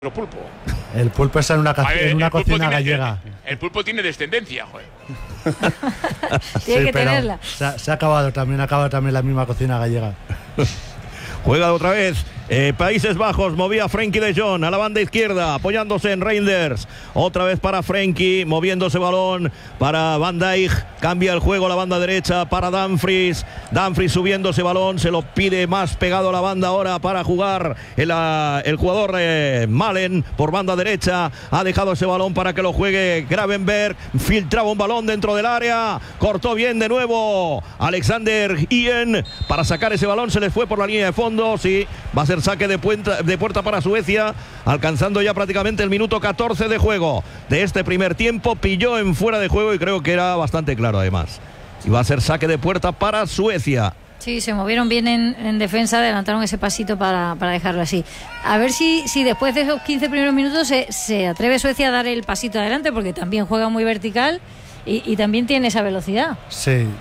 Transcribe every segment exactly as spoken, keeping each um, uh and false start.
Pero pulpo. El pulpo está en una, ca- ver, en una cocina tiene, gallega. El, el pulpo tiene descendencia, joder. Tiene Sí, que pero tenerla. Se ha, se ha acabado también, ha acabado también la misma cocina gallega. Juega otra vez eh, Países Bajos, movía Frenkie de Jong a la banda izquierda, apoyándose en Reinders. Otra vez para Frenkie, moviéndose balón para Van Dijk. Cambia el juego a la banda derecha para Dumfries. Dumfries subiéndose balón, se lo pide más pegado a la banda ahora para jugar el, uh, el jugador eh, Malen por banda derecha. Ha dejado ese balón para que lo juegue Gravenberg. Filtraba un balón dentro del área. Cortó bien de nuevo Alexander Ian para sacar ese balón. Se les fue por la línea de fondo. Sí, va a ser saque de puerta, de puerta para Suecia, alcanzando ya prácticamente el minuto catorce de juego de este primer tiempo. Pilló en fuera de juego y creo que era bastante claro además. Y va a ser saque de puerta para Suecia. Sí, se movieron bien en, en defensa, adelantaron ese pasito para, para dejarlo así. A ver si, si después de esos quince primeros minutos se, se atreve Suecia a dar el pasito adelante, porque también juega muy vertical y, y también tiene esa velocidad. Sí. Eh.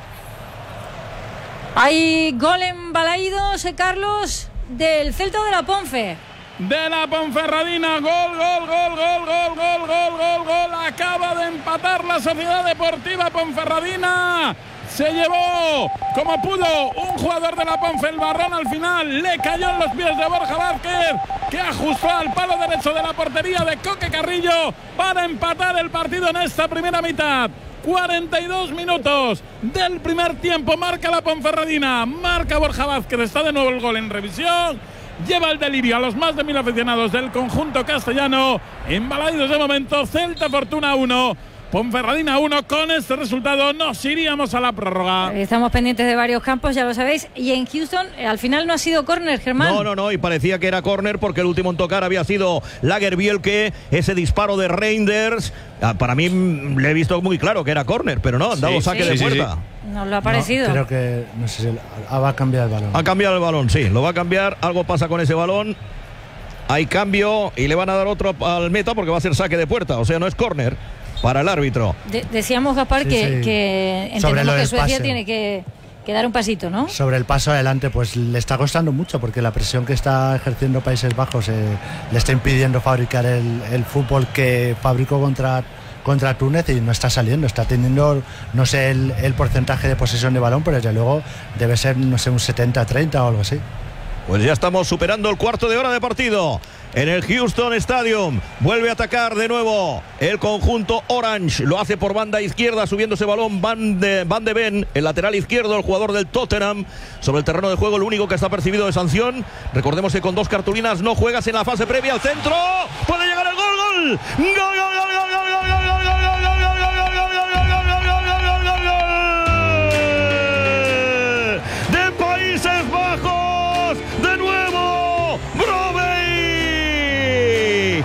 Hay gol en Balaídos, Carlos, del Celta de la Ponfe. De la Ponferradina, gol, gol, gol, gol, gol, gol, gol, gol, gol. Acaba de empatar la Sociedad Deportiva Ponferradina. Se llevó como pudo un jugador de la Ponfe el barrón al final. Le cayó en los pies de Borja Vázquez, que ajustó al palo derecho de la portería de Coque Carrillo para empatar el partido en esta primera mitad. cuarenta y dos minutos del primer tiempo. Marca la Ponferradina, marca Borja Vázquez. Está de nuevo el gol en revisión. Lleva el delirio a los más de mil aficionados del conjunto castellano. Embalaídos de momento, Celta Fortuna uno, Ponferradina uno. Con este resultado nos iríamos a la prórroga. Estamos pendientes de varios campos, ya lo sabéis. Y en Houston, al final no ha sido córner, Germán. No, no, no, y parecía que era córner porque el último en tocar había sido Lagerbielke. Ese disparo de Reinders, para mí le he visto muy claro que era córner, pero no, han dado Sí, saque sí, de sí, puerta. sí. Nos lo ha parecido. No, creo que, no sé si ah, va a cambiar el balón. Ha cambiado el balón, sí, lo va a cambiar. Algo pasa con ese balón. Hay cambio y le van a dar otro al meta porque va a ser saque de puerta, o sea, no es córner para el árbitro. De- decíamos, Gaspar, Sí, que, sí. que Sobre entendemos lo que del Suecia pase. tiene que, que dar un pasito, ¿no? Sobre el paso adelante, pues le está costando mucho porque la presión que está ejerciendo Países Bajos eh, le está impidiendo fabricar el, el fútbol que fabricó contra, contra Túnez y no está saliendo. Está teniendo, no sé el, el porcentaje de posesión de balón, pero desde luego debe ser, no sé, un setenta treinta o algo así. Pues ya estamos superando el cuarto de hora de partido en el Houston Stadium. Vuelve a atacar de nuevo el conjunto Orange. Lo hace por banda izquierda, subiendo ese balón Van de, Van de Ven, el lateral izquierdo, el jugador del Tottenham. Sobre el terreno de juego, el único que está percibido de sanción. Recordemos que con dos cartulinas no juegas en la fase previa al centro. Puede llegar el gol, gol. Gol, gol, gol, gol, gol, gol, gol, gol, gol, gol, gol, gol, gol, gol, gol, gol, gol, gol, gol, de Países Bajos. De nuevo, Brobbey.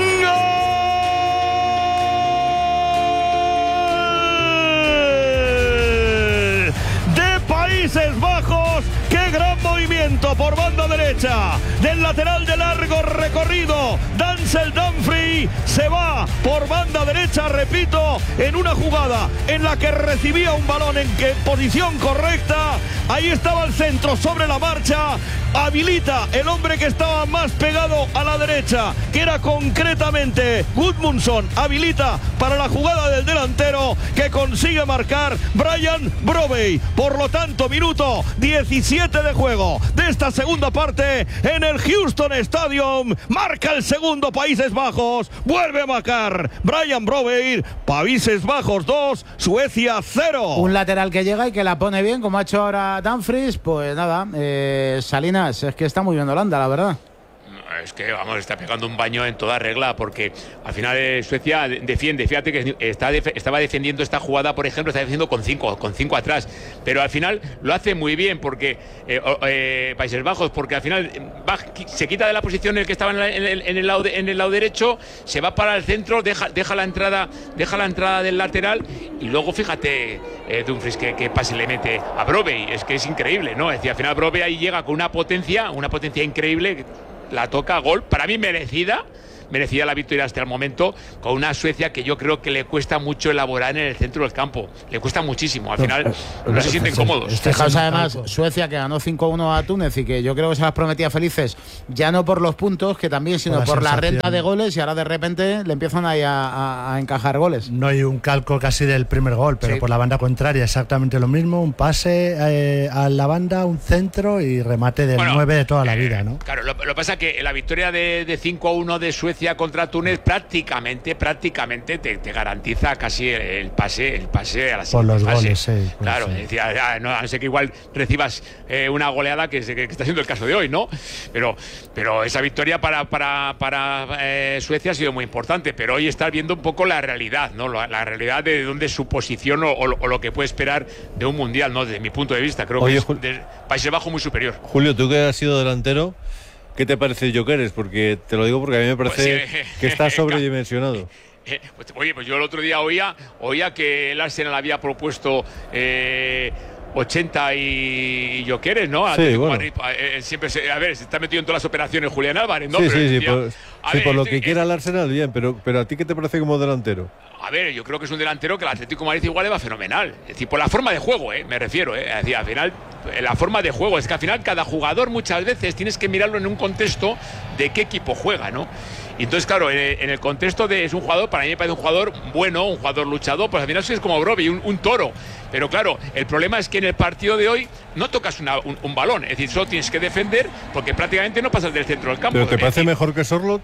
¡Gol! De Países Bajos. ¡Qué gran movimiento por banda derecha del lateral de largo recorrido! Denzel Dumfries se va por banda derecha, repito, en una jugada en la que recibía un balón en que posición correcta. Ahí estaba el centro sobre la marcha. Habilita el hombre que estaba más pegado a la derecha, que era concretamente Gudmundsson. Habilita para la jugada del delantero, que consigue marcar Brian Brobbey. Por lo tanto, minuto diecisiete de juego de esta segunda parte en el Houston Stadium. Marca el segundo Países Bajos. Vuelve a marcar Brian Brobbey. Países Bajos dos, Suecia cero. Un lateral que llega y que la pone bien, como ha hecho ahora Dumfries. Pues nada, eh, Salinas, es que está muy bien Holanda, la verdad. Es que, vamos, está pegando un baño en toda regla, porque al final eh, Suecia defiende. Fíjate que está def estaba defendiendo esta jugada, por ejemplo, está defendiendo con cinco, con cinco atrás, pero al final lo hace muy bien, porque eh, eh, Países Bajos, porque al final va, se quita de la posición en el que estaba en el, en el, lado, de, en el lado derecho, se va para el centro, deja, deja la entrada, deja la entrada del lateral, y luego fíjate, eh, Dumfries, que, que pase le mete a Brobbey. Es que es increíble, ¿no? Es decir, al final Brobbey ahí llega con una potencia, una potencia increíble. La toca, gol, para mí merecida, merecida la victoria hasta el momento, con una Suecia que yo creo que le cuesta mucho elaborar en el centro del campo. Le cuesta muchísimo. Al final no se sienten cómodos. Fijaos además, Suecia que ganó cinco a uno a Túnez y que yo creo que se las prometía felices, ya no por los puntos, que también, sino por, por la renta de goles, y ahora de repente le empiezan ahí a, a, a encajar goles. No hay un calco casi del primer gol, pero sí, por la banda contraria exactamente lo mismo, un pase eh, a la banda, un centro y remate del bueno, nueve de toda la vida, ¿no? Claro, lo que pasa es que la victoria de, de cinco a uno de Suecia contra Túnez prácticamente, prácticamente te, te garantiza casi el, el pase, el pase a la por los fase. goles, sí. Claro, sí. Decía, ya, no, a no ser que igual recibas eh, una goleada que, que, que está siendo el caso de hoy, ¿no? Pero, pero esa victoria para, para, para eh, Suecia ha sido muy importante, pero hoy estás viendo un poco la realidad, ¿no? La, la realidad de dónde es su posición o, o, o lo que puede esperar de un mundial, ¿no? Desde mi punto de vista, creo Oye, que es de Países Bajos muy superior. Julio, tú que has sido delantero, ¿qué te parece Gyökeres? Porque te lo digo porque a mí me parece pues, eh, que está sobredimensionado. Eh, pues, oye, pues yo el otro día oía, oía que el Arsenal había propuesto eh, ochenta y Gyökeres, ¿no? Sí, bueno. Madrid, eh, siempre se, a ver, se está metido en todas las operaciones Julián Álvarez, ¿no? Sí, pero sí, sí, decía, por, sí, ver, por lo es, que es, quiera el Arsenal, bien, pero, pero ¿a ti qué te parece como delantero? A ver, yo creo que es un delantero que el Atlético de Madrid igual le va fenomenal. Es decir, por la forma de juego, ¿eh? Me refiero, ¿eh? Es decir, al final, la forma de juego. Es que al final cada jugador muchas veces tienes que mirarlo en un contexto de qué equipo juega, ¿no? Y entonces, claro, en el contexto de es un jugador, para mí me parece un jugador bueno, un jugador luchador, pues al final es como Brobbey, un, un toro. Pero claro, el problema es que en el partido de hoy no tocas una, un, un balón, es decir, solo tienes que defender porque prácticamente no pasas del centro del campo. ¿Pero te parece decir, mejor que Sorloth?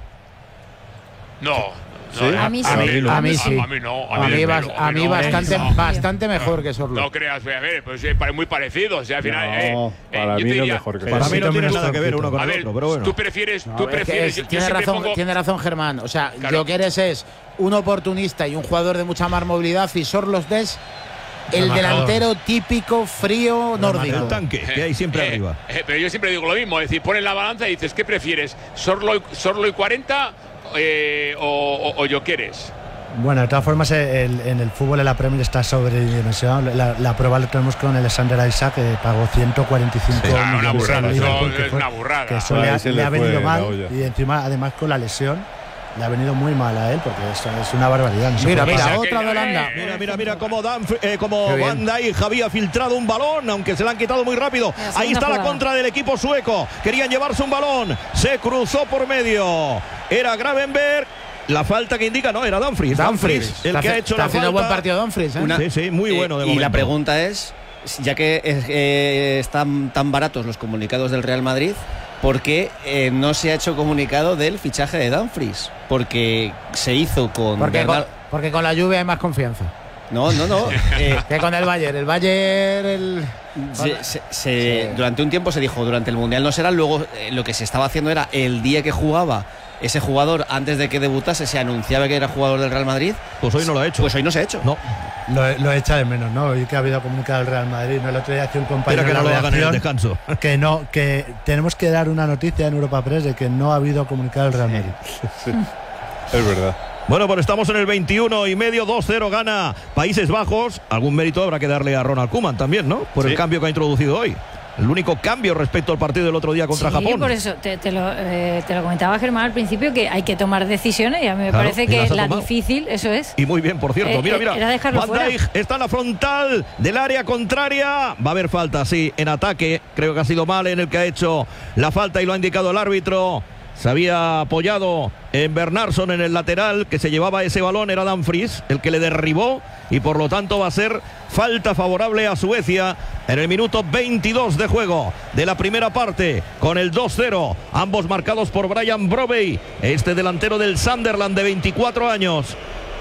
No. ¿Sí? No, a mí sí. A mí, a mí sí. A mí no. A mí, bas, a mí no, bastante, no, bastante mejor que Sorloth. No creas, a ver, pues es muy parecido. O sea, al final. No, eh, para eh, mí diría, no mejor que Para mí no tiene nada que ver uno con el otro, pero bueno. Tú prefieres. No, tú prefieres es, tiene, razón, pongo... tiene razón, Germán. O sea, claro. Gyökeres es un oportunista y un jugador de mucha más movilidad, y Sorloth es el delantero típico, frío, nórdico. El tanque que hay siempre eh, arriba. Eh, pero yo siempre digo lo mismo, es decir, pones la balanza y dices, ¿qué prefieres? ¿Sorloth y cuarenta eh, o, o, o Gyökeres? Bueno, de todas formas, el, en el fútbol en la Premier está sobredimensionado. La, la prueba la tenemos con el Alexander Isaac, que pagó ciento cuarenta y cinco sí, millones una burrada, de libras. eso es una burrada. Que eso ah, le, le, le ha venido mal. Y encima, además, con la lesión, le ha venido muy mal a él, porque esto es una barbaridad. No mira, mira, otra de Holanda. Mira, mira, mira cómo, Dan, eh, como Van Dijk había filtrado un balón, aunque se le han quitado muy rápido. Ahí está la contra del equipo sueco. Querían llevarse un balón. Se cruzó por medio. Era Gravenberg. La falta que indica, no, era Dumfries. Dumfries, Dumfries el que ha hecho está la haciendo falta. Buen partido Dumfries, ¿eh? Una, sí, sí, muy bueno de eh, momento. Y la pregunta es, ya que eh, están tan baratos los comunicados del Real Madrid, ¿por qué eh, no se ha hecho comunicado del fichaje de Dumfries? Porque se hizo con... Porque, con, porque con la lluvia hay más confianza. No, no, no. Eh, que con el Bayern. El Bayern... El... Se, se, se, sí. Durante un tiempo se dijo, durante el Mundial no será, luego eh, lo que se estaba haciendo era el día que jugaba ese jugador, antes de que debutase, se anunciaba que era jugador del Real Madrid. Pues hoy no lo ha hecho. Pues hoy no se ha hecho. No. Lo, lo echa de menos, ¿no? Hoy que ha habido comunicado el Real Madrid, ¿no? El otro día hacía un compañero Espera que no lo hagan en el descanso. Que no, que tenemos que dar una noticia en Europa Press de que no ha habido comunicado el Real Madrid. Sí. Es verdad. Bueno, pues estamos en el veintiuno y medio, dos cero gana Países Bajos. Algún mérito habrá que darle a Ronald Koeman también, ¿no? Por sí. el cambio que ha introducido hoy. El único cambio respecto al partido del otro día contra sí, Japón. Por eso te, te, lo, eh, te lo comentaba Germán al principio, que hay que tomar decisiones y a mí me claro, parece que la tomado. difícil, eso es. Y muy bien, por cierto. Eh, mira, mira. Van Dijk está en la frontal del área contraria. Va a haber falta, sí, en ataque. Creo que ha sido mal en el que ha hecho la falta y lo ha indicado el árbitro. Se había apoyado en Bernardsson en el lateral, que se llevaba ese balón, era Dumfries el que le derribó, y por lo tanto va a ser falta favorable a Suecia en el minuto veintidós de juego de la primera parte, con el dos cero, ambos marcados por Brian Brobbey, este delantero del Sunderland de veinticuatro años.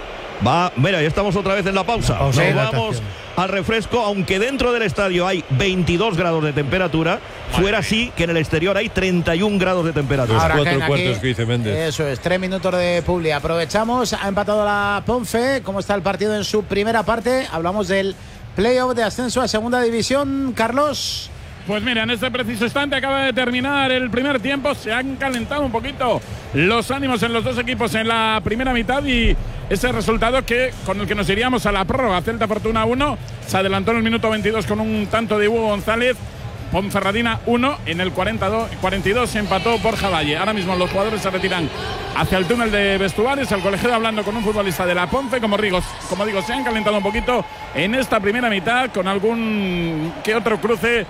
Va, mira, ya estamos otra vez en la pausa. La pausa Nos vamos al refresco, aunque dentro del estadio hay veintidós grados de temperatura, fuera sí que en el exterior hay treinta y un grados de temperatura. Los cuatro cuartos que dice Méndez. Eso es, tres minutos de publi. Aprovechamos, ha empatado la Ponfe. ¿Cómo está el partido en su primera parte? Hablamos del playoff de ascenso a segunda división, Carlos. Pues mira, en este preciso instante acaba de terminar el primer tiempo. Se han calentado un poquito los ánimos en los dos equipos en la primera mitad y ese resultado que con el que nos iríamos a la prórroga. Celta Fortuna uno, se adelantó en el minuto veintidós con un tanto de Hugo González. Ponferradina uno. En el cuarenta y dos se empató Borja Valle. Ahora mismo los jugadores se retiran hacia el túnel de vestuarios. El colegiado hablando con un futbolista de la Ponce. Como digo, como digo, se han calentado un poquito en esta primera mitad con algún que otro cruce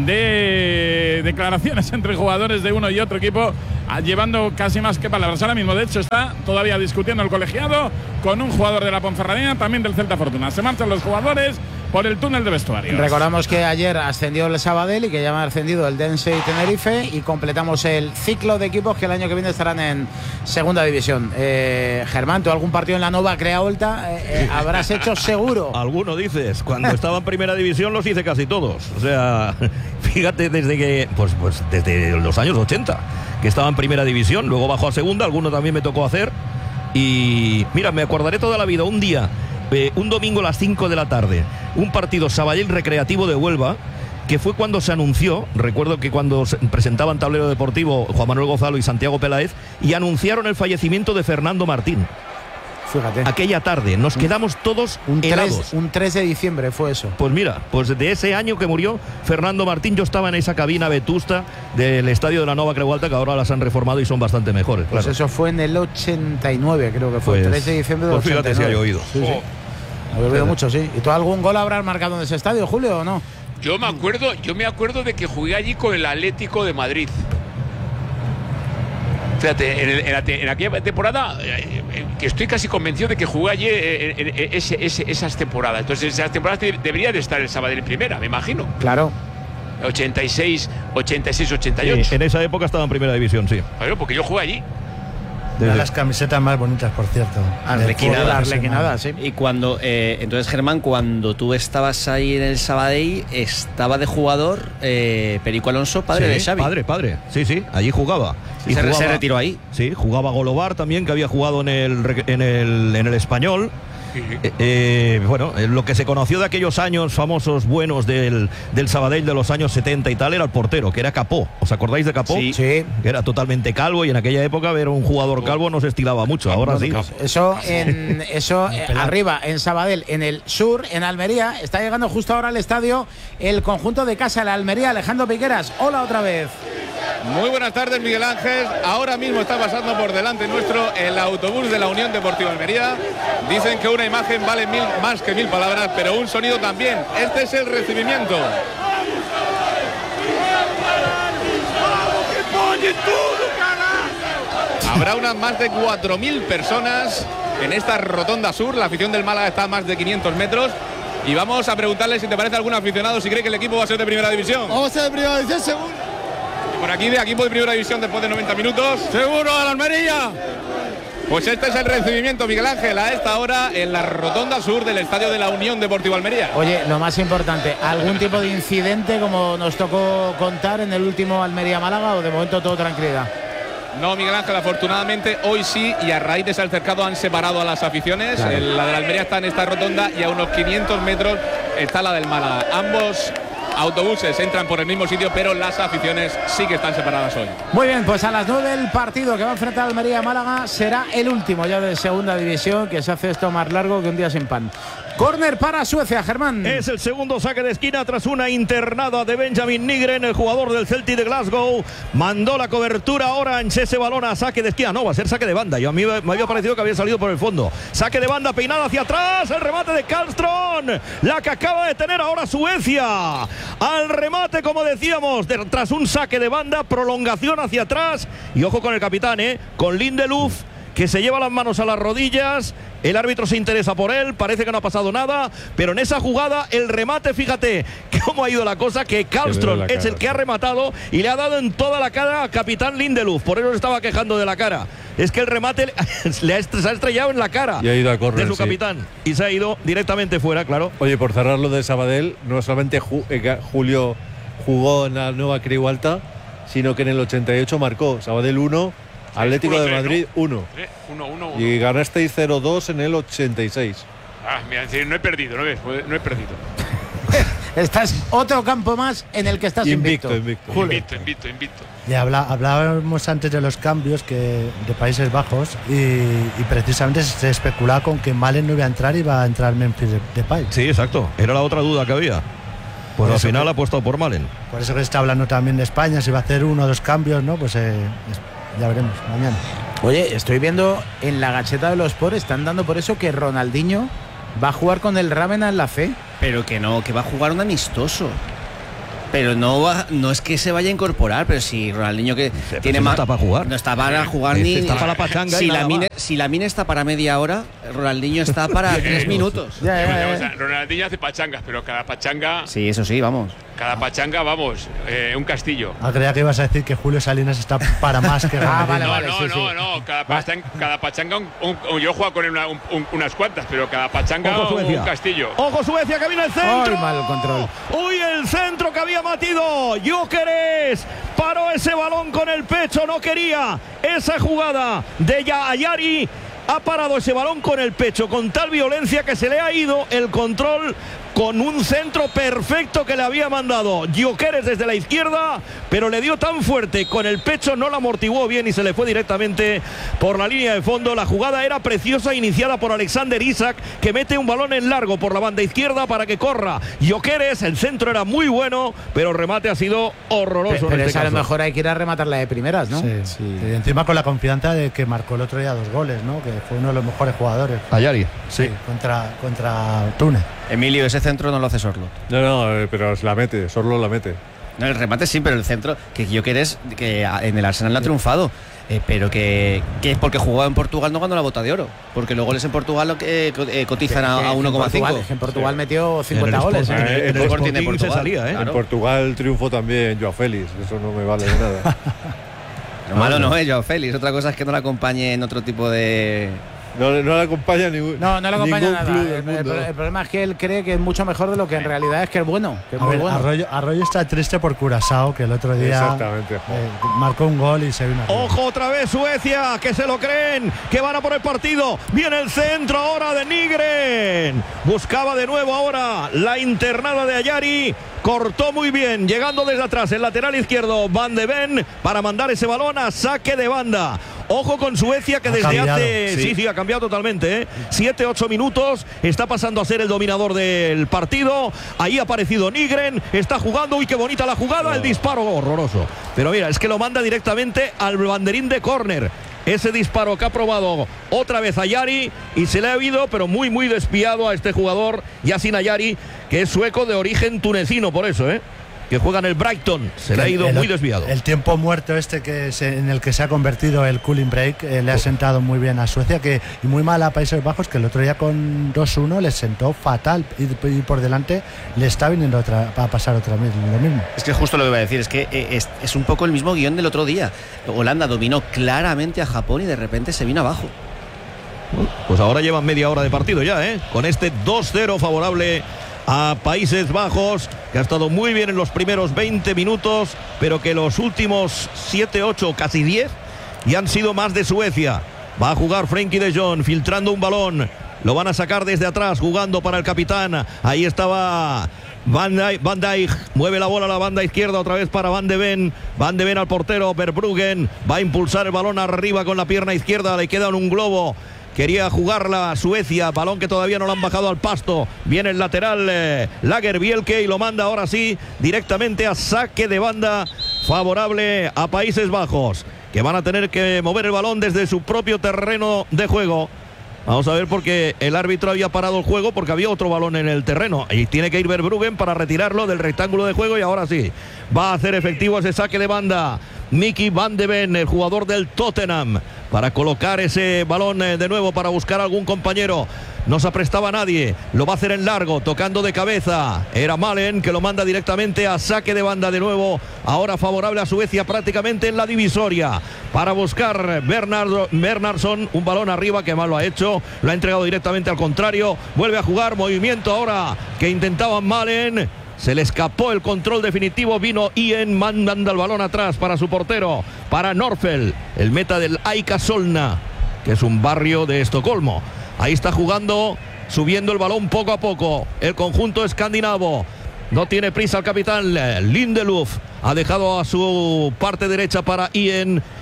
de declaraciones entre jugadores de uno y otro equipo, llevando casi más que palabras. Ahora mismo, de hecho, está todavía discutiendo el colegiado con un jugador de la Ponferradina, también del Celta Fortuna. Se marchan los jugadores por el túnel de vestuarios. Recordamos que ayer ascendió el Sabadell y que ya ha ascendido el Dense y Tenerife, y completamos el ciclo de equipos que el año que viene estarán en segunda división. Eh, Germán, ¿tú algún partido en la Nova Crea Volta eh, eh, habrás hecho seguro? Alguno dices. Cuando estaba en primera división los hice casi todos. O sea, fíjate, desde que pues, pues desde los años ochenta que estaba en primera división, luego bajó a segunda, alguno también me tocó hacer. Y mira, me acordaré toda la vida, un día, eh, un domingo a las cinco de la tarde, un partido Sabadell Recreativo de Huelva, que fue cuando se anunció, recuerdo que cuando se presentaban Tablero Deportivo Juan Manuel Gonzalo y Santiago Peláez, y anunciaron el fallecimiento de Fernando Martín. Fíjate. Aquella tarde nos quedamos todos un helados. tres, un tres de diciembre fue eso. Pues mira, pues de ese año que murió Fernando Martín, yo estaba en esa cabina vetusta del estadio de la Nova Creu Alta, que ahora las han reformado y son bastante mejores. Pues claro. Eso fue en el ochenta y nueve, creo que fue, pues, tres de diciembre del pues fíjate ochenta y nueve. si hay oído. Sí, sí. Oh. He oído mucho, sí. ¿Y tú algún gol habrás marcado en ese estadio, Julio, o no? Yo me acuerdo, yo me acuerdo de que jugué allí con el Atlético de Madrid. Fíjate, en, el, en, la te, en aquella temporada, eh, eh, que estoy casi convencido de que jugué allí eh, en, en ese, ese, esas temporadas. Entonces, esas temporadas de, debería de estar el Sabadell en primera, me imagino. Claro. ochenta y seis, ochenta y seis, ochenta y ocho. Sí, en esa época estaba en primera división, sí. Claro, porque yo jugué allí. De las camisetas más bonitas, por cierto. Arlequinada, Arlequinada, sí. Y cuando, eh, entonces, Germán, cuando tú estabas ahí en el Sabadell, estaba de jugador eh, Perico Alonso, padre sí, de Xavi. Padre, padre, sí, sí, allí jugaba. Y se, jugaba, se retiró ahí. Sí, jugaba Golobar también, que había jugado en el, en el, en el Español. Eh, eh, bueno, eh, lo que se conoció de aquellos años famosos buenos del, del Sabadell de los años setenta y tal era el portero, que era Capó. ¿Os acordáis de Capó? Sí. Sí. Que era totalmente calvo, y en aquella época ver un jugador calvo no se estilaba mucho, ahora sí. Eso, en, eso eh, arriba, en Sabadell. En el sur, en Almería, está llegando justo ahora al estadio el conjunto de Casa, la Almería. Alejandro Piqueras, hola otra vez. Muy buenas tardes, Miguel Ángel. Ahora mismo está pasando por delante nuestro el autobús de la Unión Deportiva Almería. Dicen que una imagen vale mil, más que mil palabras, pero un sonido también. Este es el recibimiento. Habrá unas más de cuatro mil personas en esta rotonda sur. La afición del Málaga está a más de quinientos metros. Y vamos a preguntarle si te parece algún aficionado si cree que el equipo va a ser de primera división. Vamos a ser de primera división, seguro. Por aquí, de equipo de primera división después de noventa minutos. ¡Seguro a la Almería! Pues este es el recibimiento, Miguel Ángel, a esta hora en la rotonda sur del estadio de la Unión Deportiva Almería. Oye, lo más importante, ¿algún tipo de incidente como nos tocó contar en el último Almería-Málaga, o de momento todo tranquilidad? No, Miguel Ángel, afortunadamente hoy sí, y a raíz de ese altercado han separado a las aficiones. Claro. El, la de la Almería está en esta rotonda y a unos quinientos metros está la del Málaga. Ambos autobuses entran por el mismo sitio, pero las aficiones sí que están separadas hoy. Muy bien, pues a las nueve el partido que va a enfrentar Almería-Málaga será el último ya de segunda división, que se hace esto más largo que un día sin pan. Córner para Suecia, Germán. Es el segundo saque de esquina tras una internada de Benjamin Nygren, el jugador del Celtic de Glasgow. Mandó la cobertura Orange, ese balón a saque de esquina. No, va a ser saque de banda. Yo a mí me había parecido que había salido por el fondo. Saque de banda, peinada hacia atrás. El remate de Karlström, la que acaba de tener ahora Suecia. Al remate, como decíamos, de, tras un saque de banda, prolongación hacia atrás. Y ojo con el capitán, ¿eh? Con Lindelöf, que se lleva las manos a las rodillas. El árbitro se interesa por él, parece que no ha pasado nada, pero en esa jugada el remate, fíjate cómo ha ido la cosa, que Karlström es el que ha rematado y le ha dado en toda la cara a capitán Lindelöf, por eso se estaba quejando de la cara. Es que el remate le ha, se ha estrellado en la cara y ha ido a correr, de su sí. capitán, y se ha ido directamente fuera, claro. Oye, por cerrar lo de Sabadell, no solamente Ju eh, Julio jugó en la Nueva Creu Alta, sino que en el ochenta y ocho marcó Sabadell uno, Atlético de Madrid uno. Y ganasteis cero dos en el ochenta y seis. Ah, mira, no he perdido, no, no he perdido. Estás otro campo más en el que estás invicto. Invicto, invicto. Invicto, invicto, invicto. Y habla, hablábamos antes de los cambios que de Países Bajos y, y precisamente se especulaba con que Malen no iba a entrar y iba a entrar Memphis Depay. Sí, exacto. Era la otra duda que había. Pues al final ha apostado por Malen. Por eso que se está hablando también de España, si va a hacer uno o dos cambios, ¿no? Pues eh, ya veremos mañana. Oye, estoy viendo en la gacheta de los Sport, están dando por eso que Ronaldinho va a jugar con el Rávena en la Fe. Pero que no, que va a jugar un amistoso. Pero no va, no es que se vaya a incorporar, pero si Ronaldinho que sí, tiene no más. está para jugar. No está para jugar este ni. Está para la pachanga. Si y la, nada mine, más. si la mina está para media hora, Ronaldinho está para tres minutos. Ya, ya, ya. O sea, Ronaldinho hace pachangas, pero cada pachanga. Sí, eso sí, vamos. Cada pachanga, vamos, eh, un castillo. Ah, creía que ibas a decir que Julio Salinas está para más que Ah, Ronaldinho. vale, no, vale, no, sí, no, sí. no, cada, pachanga, cada pachanga, un, un, yo juego con él una, un, un, unas cuantas, pero cada pachanga Ojo, un, Suecia. un castillo. Ojo Suecia, que viene el centro. Ay, mal el control. Uy, el centro que había batido Gyökeres. Paró ese balón con el pecho, no quería esa jugada de Ayari. Ha parado ese balón con el pecho con tal violencia que se le ha ido el control con un centro perfecto que le había mandado Gyökeres desde la izquierda, pero le dio tan fuerte con el pecho, no la amortiguó bien y se le fue directamente por la línea de fondo. La jugada era preciosa, iniciada por Alexander Isak, que mete un balón en largo por la banda izquierda para que corra Gyökeres. El centro era muy bueno, pero el remate ha sido horroroso. Pero, en pero este esa a lo caso. mejor hay que ir a rematarla de primeras, ¿no? Sí, sí. Y encima con la confianza de que marcó el otro día dos goles, ¿no? Que fue uno de los mejores jugadores. Ayari. Sí, contra, contra Túnez. Emilio, ese centro no lo hace Sorlo. No, no, eh, pero la mete, Sorlo la mete. No, el remate sí, pero el centro, que yo querés, que en el Arsenal no ha triunfado. Eh, pero que, que es porque jugaba en Portugal no ganó la bota de oro. Porque los goles en Portugal lo que, eh, cotizan a, a uno coma cinco. En Portugal Sí. metió cincuenta goles. En el, ¿eh? en el El Sporting Sporting de se Portugal, salía, ¿eh? claro. En Portugal triunfó también Joao Félix, eso no me vale de nada. Lo malo no es Joao Félix, otra cosa es que no la acompañe en otro tipo de. No, no le acompaña ningún No, no le acompaña ningún nada. club El, del el- mundo. el problema es que él cree que es mucho mejor de lo que en realidad es, que es bueno. Que es A muy ver, bueno. Arroyo, Arroyo está triste por Curazao, que el otro día Exactamente. eh, marcó un gol y se vino arriba. Ojo otra vez Suecia, que se lo creen, que van a por el partido. Viene el centro ahora de Nygren. Buscaba de nuevo ahora la internada de Ayari. Cortó muy bien, llegando desde atrás, el lateral izquierdo Van de Ven, para mandar ese balón a saque de banda. Ojo con Suecia, que Ha desde cambiado, hace... Sí. sí. sí, ha cambiado totalmente, ¿eh? siete ocho minutos, está pasando a ser el dominador del partido. Ahí ha aparecido Nygren, está jugando, uy, qué bonita la jugada, el disparo horroroso. Pero mira, es que lo manda directamente al banderín de córner. Ese disparo que ha probado otra vez Ayari y se le ha habido, pero muy, muy despiado a este jugador, Yasin Ayari, que es sueco de origen tunecino, por eso, ¿eh? que juega en el Brighton. Se le ha ido el, muy desviado. El tiempo muerto este que se, en el que se ha convertido el cooling break eh, le ha sentado muy bien a Suecia, que y muy mal a Países Bajos, que el otro día con dos uno les sentó fatal y, y por delante le está viniendo otra, a pasar otra vez lo mismo. Es que justo lo que iba a decir, es que eh, es, es un poco el mismo guión del otro día. Holanda dominó claramente a Japón y de repente se vino abajo. Pues ahora llevan media hora de partido ya, ¿eh? Con este dos cero favorable a Países Bajos, que ha estado muy bien en los primeros veinte minutos, pero que los últimos siete, ocho, casi diez ya han sido más de Suecia. Va a jugar Frenkie de Jong, filtrando un balón. Lo van a sacar desde atrás, jugando para el capitán. Ahí estaba Van Dijk, Van Dijk, mueve la bola a la banda izquierda otra vez para Van de Ven. Van de Ven al portero Verbruggen, va a impulsar el balón arriba con la pierna izquierda, le queda en un globo. Quería jugarla Suecia, balón que todavía no lo han bajado al pasto. Viene el lateral eh, Lagerbielke y lo manda ahora sí directamente a saque de banda favorable a Países Bajos, que van a tener que mover el balón desde su propio terreno de juego. Vamos a ver, porque el árbitro había parado el juego porque había otro balón en el terreno y tiene que ir Verbruggen para retirarlo del rectángulo de juego, y ahora sí va a hacer efectivo ese saque de banda Mickey Van de Ven, el jugador del Tottenham, para colocar ese balón de nuevo para buscar a algún compañero. No se aprestaba a nadie, lo va a hacer en largo, tocando de cabeza. Era Malen, que lo manda directamente a saque de banda de nuevo, ahora favorable a Suecia prácticamente en la divisoria, para buscar Bernardo, Bernardsson, un balón arriba que mal lo ha hecho, lo ha entregado directamente al contrario. Vuelve a jugar, movimiento ahora que intentaban Malen. Se le escapó el control definitivo, vino Ian, manda el balón atrás para su portero, para Norfeld, el meta del Aika Solna, que es un barrio de Estocolmo. Ahí está jugando, subiendo el balón poco a poco, el conjunto escandinavo. No tiene prisa el capitán Lindelöf, ha dejado a su parte derecha para Ian.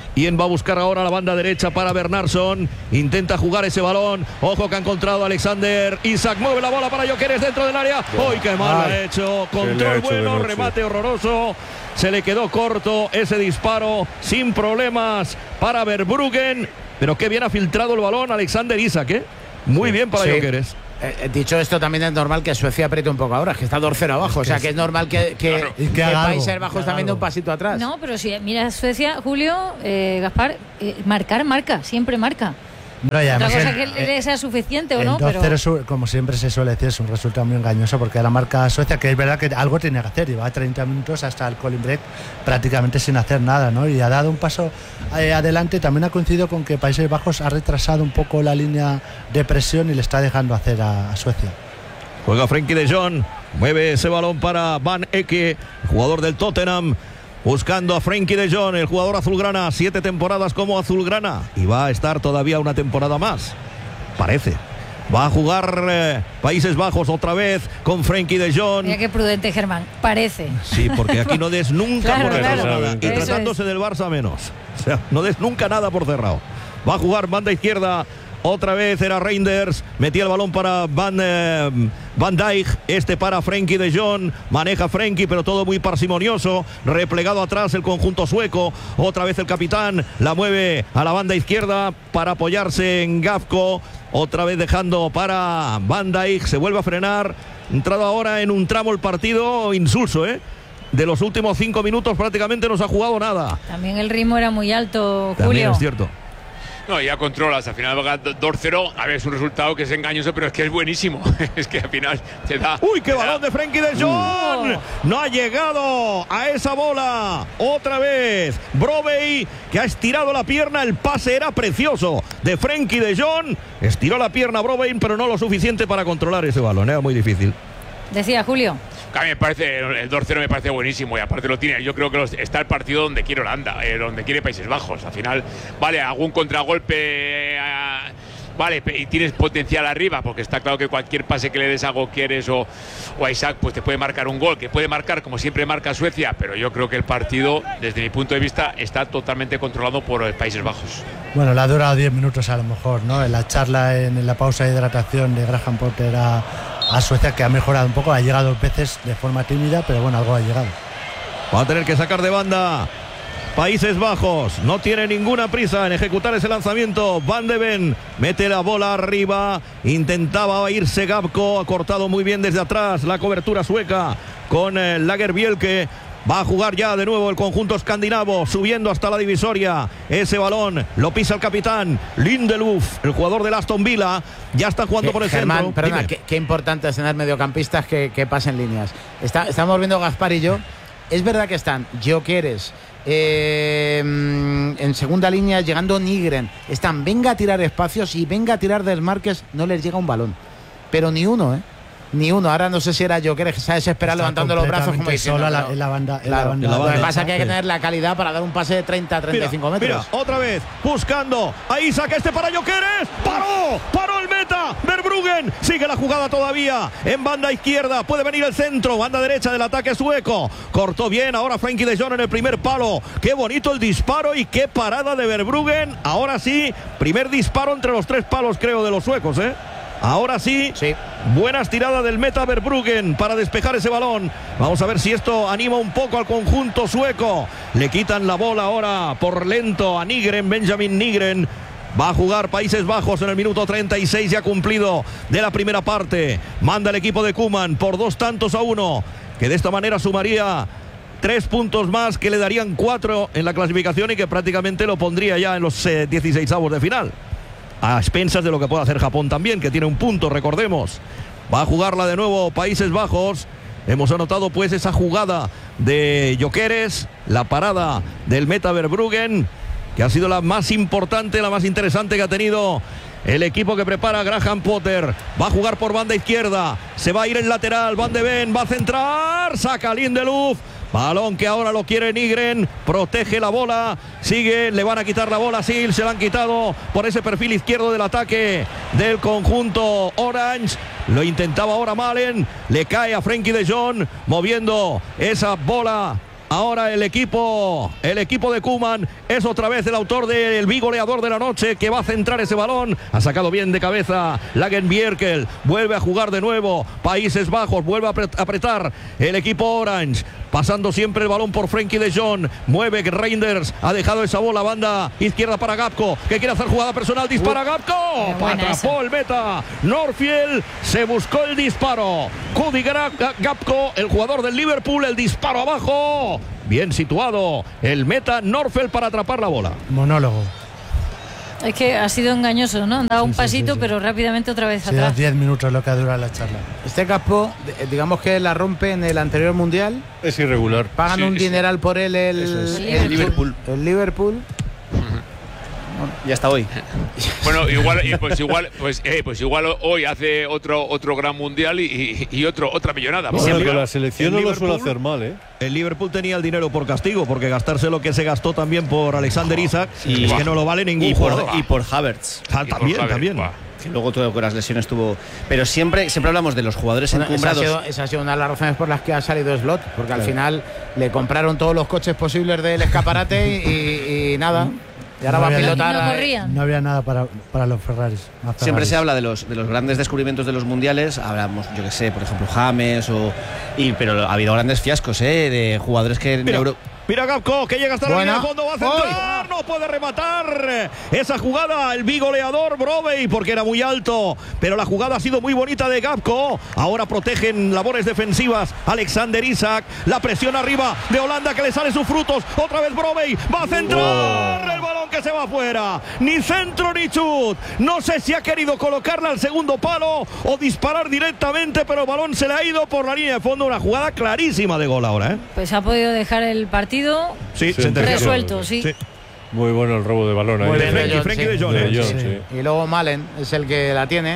¿Quién va a buscar ahora la banda derecha para Bernardsson? Intenta jugar ese balón. Ojo que ha encontrado Alexander Isak. Mueve la bola para Gyökeres dentro del área. ¡Uy, qué mal lo ha hecho! Control bueno, remate horroroso. Se le quedó corto ese disparo sin problemas para Verbruggen. Pero qué bien ha filtrado el balón Alexander Isak, ¿eh? Muy bien para sí. Gyökeres. Eh, dicho esto, también es normal que Suecia apriete un poco ahora, que está dos cero abajo. Es que o sea, que es normal que, que, claro. que, que Países Bajos también dé un pasito atrás. No, pero si mira Suecia, Julio, eh, Gaspar, eh, marcar, marca, siempre marca. No, Otra cosa el, que le sea suficiente o no, pero... Pero como siempre se suele decir, es un resultado muy engañoso porque la marca Suecia, que es verdad que algo tenía que hacer, y va a treinta minutos hasta el calling break prácticamente sin hacer nada, ¿no? Y ha dado un paso eh, adelante. También ha coincidido con que Países Bajos ha retrasado un poco la línea de presión y le está dejando hacer a, a Suecia. Juega Frenkie de Jong, mueve ese balón para Van Ecke, jugador del Tottenham. Buscando a Frenkie de Jong, el jugador azulgrana, siete temporadas como azulgrana y va a estar todavía una temporada más, parece. Va a jugar eh, Países Bajos otra vez con Frenkie de Jong. Mira qué prudente, Germán, parece. Sí, porque aquí no des nunca claro, por cerrado claro. nada. Y Eso tratándose es. del Barça menos. O sea, no des nunca nada por cerrado. Va a jugar banda izquierda. Otra vez era Reinders, metía el balón para Van, eh, Van Dijk, este para Frenkie de Jong, maneja Frenkie pero todo muy parsimonioso, replegado atrás el conjunto sueco, otra vez el capitán, la mueve a la banda izquierda para apoyarse en Gakpo, otra vez dejando para Van Dijk, se vuelve a frenar, entrado ahora en un tramo el partido insulso, ¿eh? De los últimos cinco minutos prácticamente no se ha jugado nada. También el ritmo era muy alto, Julio. También es cierto. No, ya controlas, al final va dos cero, a ver, es un resultado que es engañoso, pero es que es buenísimo, es que al final te da... ¡Uy, qué te balón da. de Frenkie de Jong! No ha llegado a esa bola, otra vez, Brobbey, que ha estirado la pierna, el pase era precioso de Frenkie de Jong, estiró la pierna Brobbey, pero no lo suficiente para controlar ese balón, era muy difícil. Decía Julio. A mí me parece, el dos cero me parece buenísimo y aparte lo tiene, yo creo que los, está el partido donde quiere Holanda, eh, donde quiere Países Bajos, al final, vale, algún contragolpe, eh, vale, y tienes potencial arriba, porque está claro que cualquier pase que le des a Gyökeres o, o a Isak, pues te puede marcar un gol, que puede marcar como siempre marca Suecia, pero yo creo que el partido, desde mi punto de vista, está totalmente controlado por eh, Países Bajos. Bueno, le ha durado diez minutos a lo mejor, ¿no? En la charla, en, en la pausa de hidratación de Graham Potter a, a Suecia, que ha mejorado un poco, ha llegado dos veces de forma tímida, pero bueno, algo ha llegado. Va a tener que sacar de banda Países Bajos, no tiene ninguna prisa en ejecutar ese lanzamiento. Van de Ven mete la bola arriba, intentaba irse Gakpo, ha cortado muy bien desde atrás la cobertura sueca con el Lagerbielke. Va a jugar ya de nuevo el conjunto escandinavo, subiendo hasta la divisoria. Ese balón lo pisa el capitán Lindelöf, el jugador del Aston Villa. Ya está jugando por el Germán, centro. Perdona, qué, qué importante es tener mediocampistas que, que pasen líneas. Está, estamos viendo Gaspar y yo. Es verdad que están Gyökeres, eh, en segunda línea llegando Nygren. Están, venga a tirar espacios y venga a tirar desmarques. No les llega un balón. Pero ni uno, ¿eh? Ni uno. Ahora no sé si era Gyökeres que se ha desesperado levantando los brazos como diciendo, sola la, en la banda, en claro, la banda, en la banda. Lo que pasa es que hay que sí. tener la calidad para dar un pase de treinta a treinta y cinco mira, metros. Mira, otra vez, buscando a Isak, este para Gyökeres. ¡Paró! ¡Paró el meta! Verbruggen sigue la jugada todavía. En banda izquierda puede venir el centro. Banda derecha del ataque sueco. Cortó bien ahora Frenkie de Jong en el primer palo. Qué bonito el disparo y qué parada de Verbruggen. Ahora sí, primer disparo entre los tres palos, creo, de los suecos, ¿eh? Ahora sí, sí, buenas tiradas del meta Verbruggen para despejar ese balón. Vamos a ver si esto anima un poco al conjunto sueco. Le quitan la bola ahora por lento a Nygren, Benjamin Nygren. Va a jugar Países Bajos en el minuto treinta y seis, ya cumplido de la primera parte. Manda el equipo de Koeman por dos tantos a uno, que de esta manera sumaría tres puntos más, que le darían cuatro en la clasificación y que prácticamente lo pondría ya en los eh, dieciseisavos de final. A expensas de lo que puede hacer Japón también, que tiene un punto, recordemos. Va a jugarla de nuevo Países Bajos. Hemos anotado pues esa jugada de Gyökeres, la parada del meta Verbruggen, que ha sido la más importante, la más interesante que ha tenido el equipo que prepara Graham Potter. Va a jugar por banda izquierda, se va a ir el lateral, Van de Ven va a centrar, saca Lindelöf. Balón que ahora lo quiere Nygren, protege la bola, sigue, le van a quitar la bola, sí, se la han quitado por ese perfil izquierdo del ataque del conjunto Orange. Lo intentaba ahora Malen, le cae a Frenkie de Jong, moviendo esa bola Ahora el equipo, el equipo de Koeman es otra vez el autor del bigoleador de la noche que va a centrar ese balón. Ha sacado bien de cabeza Lagenbjerkel. Vuelve a jugar de nuevo. Países Bajos vuelve a apretar el equipo Orange. Pasando siempre el balón por Frenkie de Jong. Mueve Reinders. Ha dejado esa bola banda izquierda para Gapco, que quiere hacer jugada personal. Dispara uh, Gapco. Atrapó el meta. Northfield se buscó el disparo. Cody Gapco, el jugador del Liverpool. El disparo abajo. Bien situado el meta Northfield para atrapar la bola. Monólogo. Es que ha sido engañoso, ¿no? Han dado un sí, sí, pasito, sí, sí. pero rápidamente otra vez sí, atrás. diez minutos lo que dura la charla. Este Gakpo, digamos que la rompe en el anterior mundial. Es irregular. Pagan sí, un sí. dineral por él el, es. el, el Liverpool. El Liverpool. Y hasta hoy. Bueno, igual, pues igual, pues, eh, pues igual hoy hace otro otro gran mundial y, y otro otra millonada. Bueno, que la selección no lo suele hacer mal, ¿eh? El Liverpool tenía el dinero por castigo, porque gastarse lo que se gastó también por Alexander Isak, y, es que no lo vale ningún y por, jugador. y por Havertz. Ah, y también, por también. Havertz, que luego todo con las lesiones tuvo. Pero siempre, siempre hablamos de los jugadores Bueno, encumbrados. esa, ha sido, esa ha sido una de las razones por las que ha salido Slot, porque claro. al final le compraron todos los coches posibles del escaparate y, y nada. Y ahora no va a había, pilotar. No a, corrían. No había nada para, para los Ferraris. Ferraris. Siempre se habla de los, de los grandes descubrimientos de los mundiales. Hablamos, yo que sé, por ejemplo, James o. Y, pero ha habido grandes fiascos, ¿eh? De jugadores que en Mira. Euro. Mira Gapco, que llega hasta la Buena. línea de fondo, va a centrar, no puede rematar esa jugada, el bigoleador Brovey, porque era muy alto, pero la jugada ha sido muy bonita de Gapco. Ahora protegen labores defensivas Alexander Isak, la presión arriba de Holanda que le sale sus frutos, otra vez Brovey, va a centrar, oh. el balón que se va afuera, ni centro ni chut, no sé si ha querido colocarla al segundo palo o disparar directamente, pero el balón se le ha ido por la línea de fondo, una jugada clarísima de gol ahora, ¿eh? Pues ha podido dejar el partido Sí, Sí, resuelto, sí. sí. Muy bueno el robo de balón ahí. Muy bien, Frenkie, de Frenkie Jong, de Jong, De ¿eh? Jong, sí. sí. Y luego Malen es el que la tiene.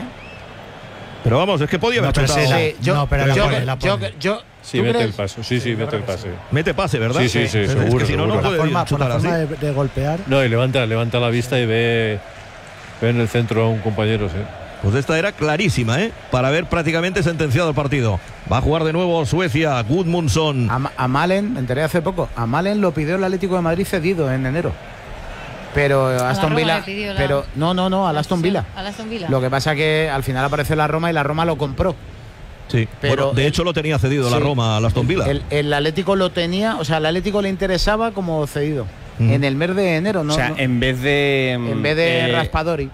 Pero vamos, es que podía haber No, pero chutado. sí, la- Sí, yo, no, pero la yo, pone, la yo, pone. yo, Sí, ¿tú mete crees? el paso. Sí, sí, mete el pase. Mete pase, ¿verdad? Sí, sí, sí, Pero seguro, es que si no, no seguro. Por puede la forma, por la chutar así. forma de, de golpear. No, y levanta, levanta la vista y ve, ve en el centro a un compañero, sí. Pues esta era clarísima, ¿eh? Para haber prácticamente sentenciado el partido. Va a jugar de nuevo Suecia, Gudmundsson. A, a Malen, me enteré hace poco, a Malen lo pidió el Atlético de Madrid cedido en enero. Pero Aston Roma Villa. le pidió la- Pero no, no, no, al Aston Villa. Al Aston Villa. Lo que pasa que al final apareció la Roma y la Roma lo compró. Sí, pero bueno, de el- hecho lo tenía cedido la Sí. Roma al Aston Villa. El, el Atlético lo tenía, o sea, al Atlético le interesaba como cedido. Mm. En el mes de enero, ¿no? o sea, no- en vez de. en vez de eh, Raspadori.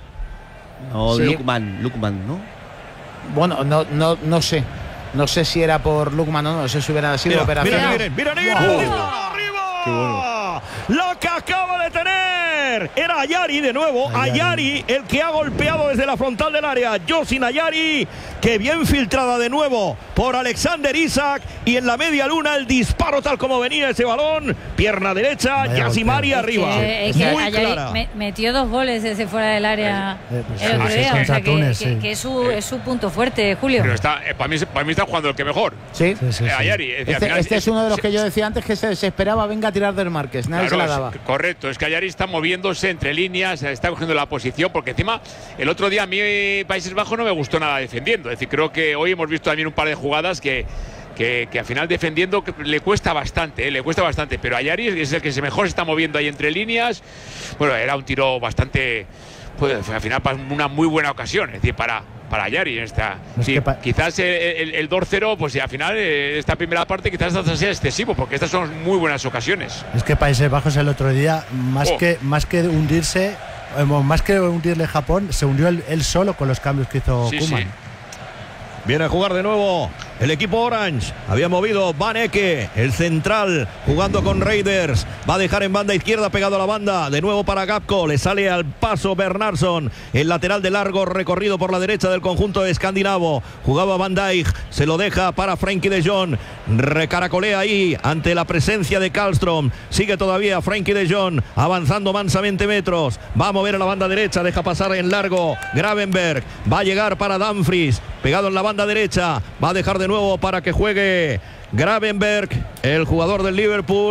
No, Sí. Lukman, Lukman, ¿no? Bueno, no, no, no sé. No sé si era por Lukman o no, no sé si hubiera sido Mira, operación. mira, Negren, mira, Negren, Wow. disparo arriba. Qué bueno. La que acaba de tener era Ayari de nuevo. Ayari. Ayari, el que ha golpeado desde la frontal del área. Josin Ayari, que bien filtrada de nuevo por Alexander Isak. Y en la media luna el disparo tal como venía ese balón. Pierna derecha, Vaya Yasimari golpeo. arriba. Que, es que Muy Ayari clara. me- metió dos goles desde fuera del área Eh, pues el otro sí, día, o contra sea que, Túnez, que- sí. que es, su, es su punto fuerte, Julio. Pero está, eh, para, mí, para mí está jugando el que mejor. Sí. Sí, sí, Eh, sí. Ayari. Es decir, al Este, final este es uno de los se- que yo decía antes que se desesperaba, venga a tirar del Márquez, nadie Claro, se la daba. es- correcto, es que Ayari está moviéndose entre líneas, está cogiendo la posición, porque encima el otro día a mí Países Bajos no me gustó nada defendiendo. Es decir, creo que hoy hemos visto también un par de jugadas que, que, que al final defendiendo le cuesta bastante, eh, le cuesta bastante, pero Ayari es el que se mejor se está moviendo ahí entre líneas. Bueno, era un tiro bastante, pues al final para una muy buena ocasión, es decir, para para Ayari en esta. Es Sí, que pa- quizás el, el, el dos cero, pues al final eh, esta primera parte quizás hasta sea excesivo, porque estas son muy buenas ocasiones. Es que Países Bajos el otro día, más, Oh. que, más que hundirse, eh, más que hundirle Japón, se hundió él, él solo con los cambios que hizo Sí, Koeman. sí. Viene a jugar de nuevo el equipo Orange. Había movido Van Ecke, el central, jugando con Raiders. Va a dejar en banda izquierda pegado a la banda. De nuevo para Gapco. Le sale al paso Bernardsson. El lateral de largo recorrido por la derecha del conjunto escandinavo. Jugaba Van Dijk. Se lo deja para Frenkie de Jong. Recaracolea ahí ante la presencia de Karlström. Sigue todavía Frenkie de Jong. Avanzando mansamente metros. Va a mover a la banda derecha. Deja pasar en largo Gravenberg. Va a llegar para Dumfries. Pegado en la banda derecha. Va a dejar de nuevo para que juegue Gravenberg, el jugador del Liverpool,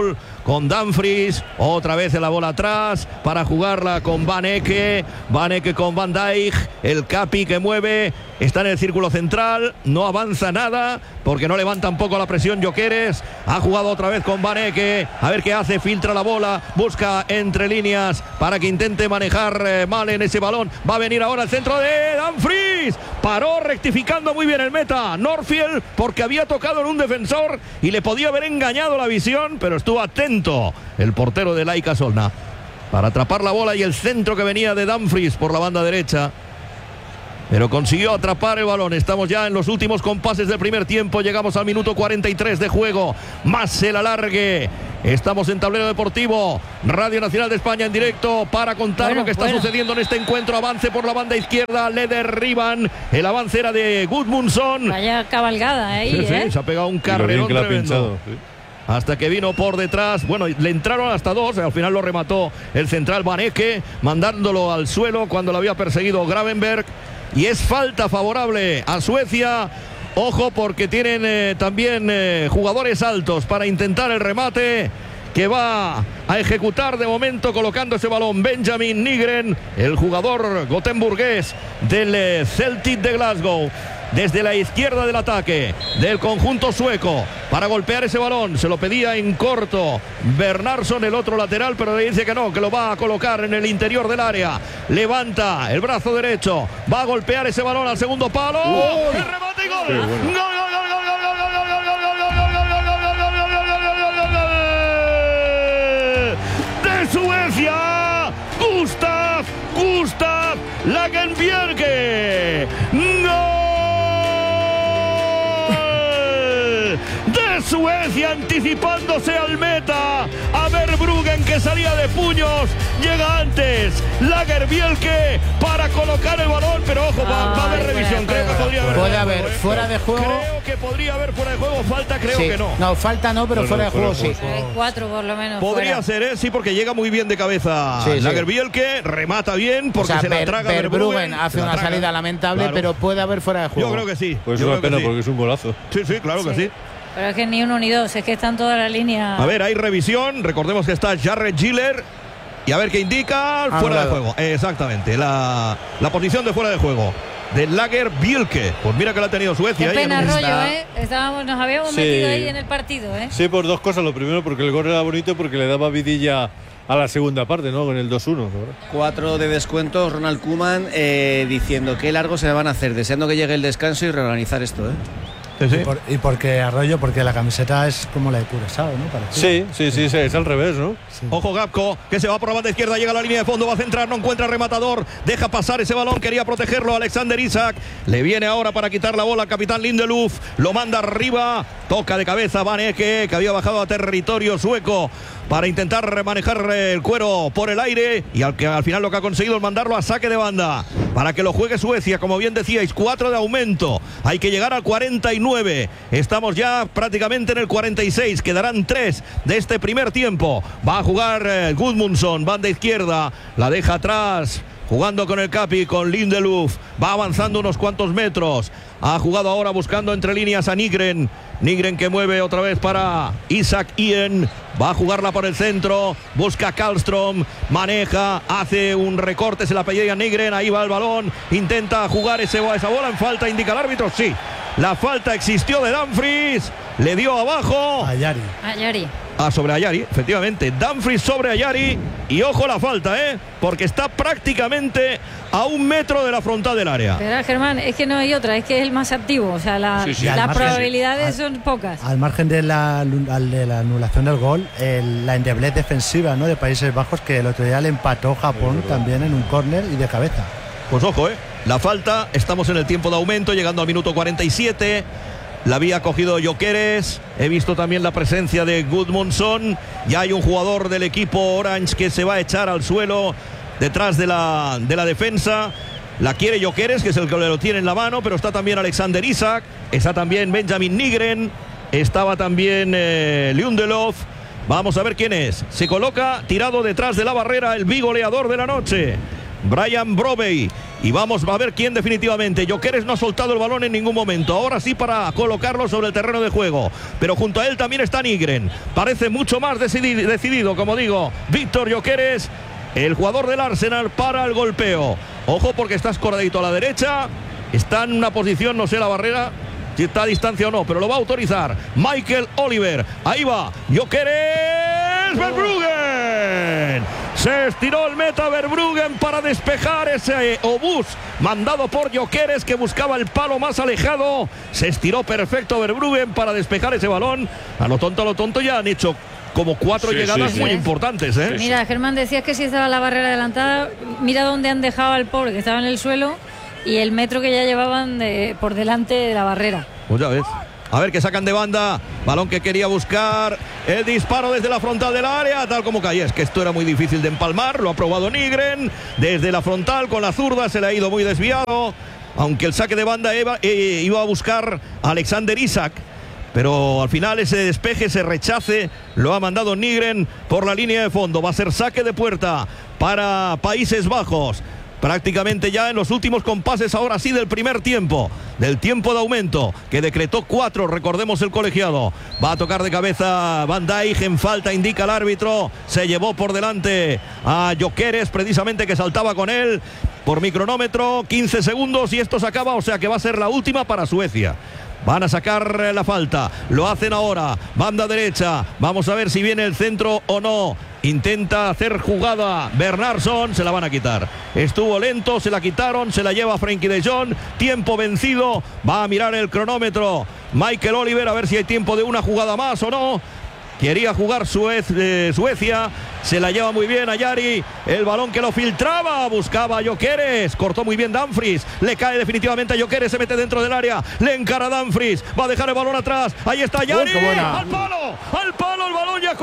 con Dumfries. Otra vez la bola atrás para jugarla con Van Ecke. Van Ecke con Van Dijk. El Capi que mueve. Está en el círculo central. No avanza nada porque no levanta un poco la presión Gyökeres. Ha jugado otra vez con Van Ecke. A ver qué hace. Filtra la bola. Busca entre líneas para que intente manejar eh, mal en ese balón. Va a venir ahora el centro de Dumfries. Paró rectificando muy bien el meta Northfield porque había tocado en un defensor y le podía haber engañado la visión, pero estuvo atento el portero de Laika Solna para atrapar la bola y el centro que venía de Dumfries por la banda derecha. Pero consiguió atrapar el balón. Estamos ya en los últimos compases del primer tiempo. Llegamos al minuto cuarenta y tres de juego. Más el alargue. Estamos en Tablero Deportivo, Radio Nacional de España en directo para contar bueno, lo que está bueno. sucediendo en este encuentro. Avance por la banda izquierda, le derriban. El avance era de Gudmundsson. Vaya cabalgada ahí, sí, ¿eh? Sí, se ha pegado un carrerón tremendo. Pinchado, sí. Hasta que vino por detrás, bueno, le entraron hasta dos, al final lo remató el central Van Ecke, mandándolo al suelo cuando lo había perseguido Gravenberg. Y es falta favorable a Suecia. Ojo porque tienen eh, también eh, jugadores altos para intentar el remate que va a ejecutar de momento colocando ese balón Benjamin Nygren, el jugador gotemburgués del eh, Celtic de Glasgow. Desde la izquierda del ataque del conjunto sueco para golpear ese balón, se lo pedía en corto Bernardsson, el otro lateral, pero le dice que no, que lo va a colocar en el interior del área. Levanta el brazo derecho, va a golpear ese balón al segundo palo. ¡Oh! ¡El remate y gol! ¡Gol, gol, gol, gol, gol, gol, gol, gol, gol, gol, gol! ¡De Suecia! ¡Gustav! ¡Gustav Lagerbielke! ¡No! De Suecia anticipándose al meta. A Verbruggen que salía de puños. Llega antes Lagerbielke para colocar el balón. Pero ojo, va, va a haber revisión. Creo que podría haber. Puede haber fuera de juego. Creo que podría haber fuera de juego. Falta, creo sí. que no. No, falta no, pero no, fuera no, de juego sí. Hay cuatro por lo menos. Podría fuera. ser, ¿eh? Sí, porque llega muy bien de cabeza. Sí, Lagerbielke sí. remata bien porque o sea, se la traga Verbruggen. hace una traga. salida lamentable, claro. pero puede haber fuera de juego. Yo creo que sí. Pues es una pena sí. porque es un golazo. Sí, sí, claro sí. que sí. Pero es que ni uno ni dos, es que están toda la línea. A ver, hay revisión. Recordemos que está Jarred Giller. Y a ver qué indica. Ah, fuera de juego. Exactamente. La, la posición de fuera de juego de Lagerbielke. Pues mira que la ha tenido Suecia. Qué pena, Rollo, está... ¿eh? Estábamos, nos habíamos sí. metido ahí en el partido, ¿eh? Sí, por dos cosas. Lo primero, porque el gol era bonito, porque le daba vidilla a la segunda parte, ¿no? Con el dos uno. Cuatro de descuento, Ronald Koeman eh, diciendo qué largo se le van a hacer, deseando que llegue el descanso y reorganizar esto, ¿eh? Sí, sí. Y, por, y porque Arroyo, porque la camiseta es como la de Curaçao, ¿no? Sí, sí, sí, sí, es al revés, ¿no? Sí. Ojo Gapco, que se va por la banda izquierda, llega a la línea de fondo, va a centrar, no encuentra rematador, deja pasar ese balón, quería protegerlo Alexander Isak, le viene ahora para quitar la bola al capitán Lindelöf, lo manda arriba, toca de cabeza Van Ecke, que había bajado a territorio sueco para intentar manejar el cuero por el aire y al que al final lo que ha conseguido es mandarlo a saque de banda para que lo juegue Suecia, como bien decíais, cuatro de aumento, hay que llegar al cuarenta y nueve, estamos ya prácticamente en el cuarenta y seis, quedarán tres de este primer tiempo, va a jugar eh, Gudmundsson, banda izquierda, la deja atrás, jugando con el Capi, con Lindelöf, va avanzando unos cuantos metros, ha jugado ahora buscando entre líneas a Nygren, Nygren que mueve otra vez para Isak Ien, va a jugarla por el centro, busca a Karlström, maneja, hace un recorte, se la pedía a Nygren, ahí va el balón, intenta jugar ese, esa bola en falta, indica el árbitro, sí, la falta existió de Dumfries, le dio abajo. Ayari. Ayari. Ah, sobre Ayari, efectivamente. Dumfries sobre Ayari. Y ojo la falta, ¿eh? Porque está prácticamente a un metro de la frontal del área. Pero Germán, es que no hay otra, es que es el más activo. O sea, la, sí, sí. las probabilidades sí. son pocas. Al margen de la, de la anulación del gol, el, la endeblez defensiva, ¿no?, de Países Bajos, que el otro día le empató Japón también en un córner y de cabeza. Pues ojo, ¿eh? La falta, estamos en el tiempo de aumento, llegando al minuto cuarenta y siete. La había cogido Gyökeres. He visto también la presencia de Gudmundsson. Ya hay un jugador del equipo Orange que se va a echar al suelo detrás de la, de la defensa. La quiere Gyökeres, que es el que lo tiene en la mano, pero está también Alexander Isak, está también Benjamin Nygren, estaba también eh, Lindelöf. Vamos a ver quién es. Se coloca tirado detrás de la barrera el bigoleador de la noche, Brian Brobey, Y vamos a ver quién definitivamente. Gyökeres no ha soltado el balón en ningún momento. Ahora sí para colocarlo sobre el terreno de juego. Pero junto a él también está Nygren. Parece mucho más decidido, decidido como digo, Víctor Gyökeres, el jugador del Arsenal, para el golpeo. Ojo porque está escoradito a la derecha. Está en una posición, no sé la barrera, si está a distancia o no, pero lo va a autorizar Michael Oliver. Ahí va Gyökeres, Verbruggen. Se estiró el meta Verbruggen para despejar ese obús mandado por Gyökeres, que buscaba el palo más alejado. Se estiró perfecto Verbruggen para despejar ese balón. A lo tonto, a lo tonto ya han hecho como cuatro sí, llegadas sí, sí. muy importantes, ¿eh? Mira, Germán, decías que si estaba la barrera adelantada, mira dónde han dejado al pobre que estaba en el suelo y el metro que ya llevaban de, por delante de la barrera. Pues ya ves. A ver que sacan de banda, balón que quería buscar, el disparo desde la frontal del área, tal como cae. Es que esto era muy difícil de empalmar, lo ha probado Nygren, desde la frontal con la zurda, se le ha ido muy desviado, aunque el saque de banda iba, eh, iba a buscar a Alexander Isak, pero al final ese despeje, ese rechace, lo ha mandado Nygren por la línea de fondo. Va a ser saque de puerta para Países Bajos. Prácticamente ya en los últimos compases, ahora sí, del primer tiempo, del tiempo de aumento, que decretó cuatro, recordemos el colegiado. Va a tocar de cabeza Van Dijk, en falta indica el árbitro. Se llevó por delante a Gyökeres, precisamente, que saltaba con él. Por mi cronómetro, quince segundos y esto se acaba, o sea que va a ser la última para Suecia. Van a sacar la falta, lo hacen ahora, banda derecha, vamos a ver si viene el centro o no. Intenta hacer jugada Bernardsson, se la van a quitar. Estuvo lento, se la quitaron, se la lleva Frenkie de Jong. Tiempo vencido, va a mirar el cronómetro Michael Oliver a ver si hay tiempo de una jugada más o no. Quería jugar Suez, eh, Suecia, se la lleva muy bien a Yari, el balón que lo filtraba, buscaba a Gyökeres, cortó muy bien Dumfries, le cae definitivamente a Gyökeres, se mete dentro del área, le encara a Dumfries, va a dejar el balón atrás, ahí está Yari, uh, al palo, al palo el balón y a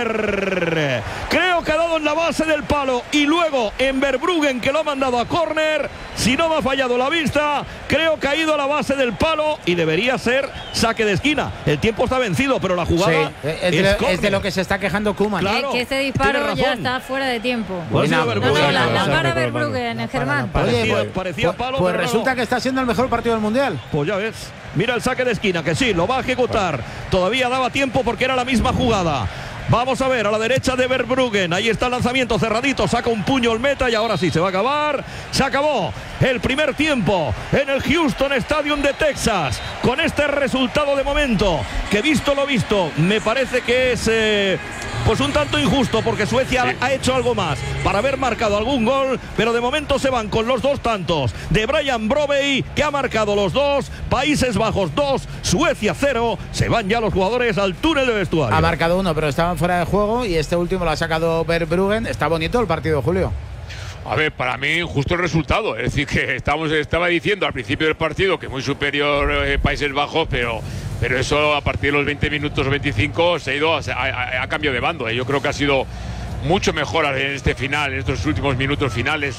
córner. Creo que ha dado en la base del palo y luego en Verbruggen, que lo ha mandado a córner. Si no me ha fallado la vista, creo que ha ido a la base del palo y debería ser saque de esquina. El tiempo está vencido, pero la jugada sí, es, es, de, es de lo que se está quejando Koeman. Claro, que este disparo ya está fuera de tiempo. Pues no, no, no, la, la para Verbruggen, Germán. Parecía, Oye, pues, parecía palo, pues resulta no. que está siendo el mejor partido del Mundial. Pues ya ves. Mira el saque de esquina, que sí, lo va a ejecutar. Todavía daba tiempo porque era la misma jugada. Vamos a ver, a la derecha de Verbruggen. Ahí está el lanzamiento cerradito. Saca un puño el meta y ahora sí se va a acabar. Se acabó el primer tiempo en el Houston Stadium de Texas. Con este resultado de momento, que visto lo visto, me parece que es eh, pues un tanto injusto, porque Suecia sí. ha hecho algo más para haber marcado algún gol. Pero de momento se van con los dos tantos de Brian Brobey, que ha marcado los dos. Países Bajos dos, Suecia cero. Se van ya los jugadores al túnel de vestuario. Ha marcado uno, pero estaban fuera de juego y este último lo ha sacado Verbruggen. Está bonito el partido, Julio. A ver, para mí justo el resultado, es decir, que estamos, estaba diciendo al principio del partido que muy superior eh, Países Bajos, pero, pero eso a partir de los veinte minutos o veinticinco se ha ido a, a, a cambio de bando. Eh. Yo creo que ha sido mucho mejor en este final, en estos últimos minutos finales,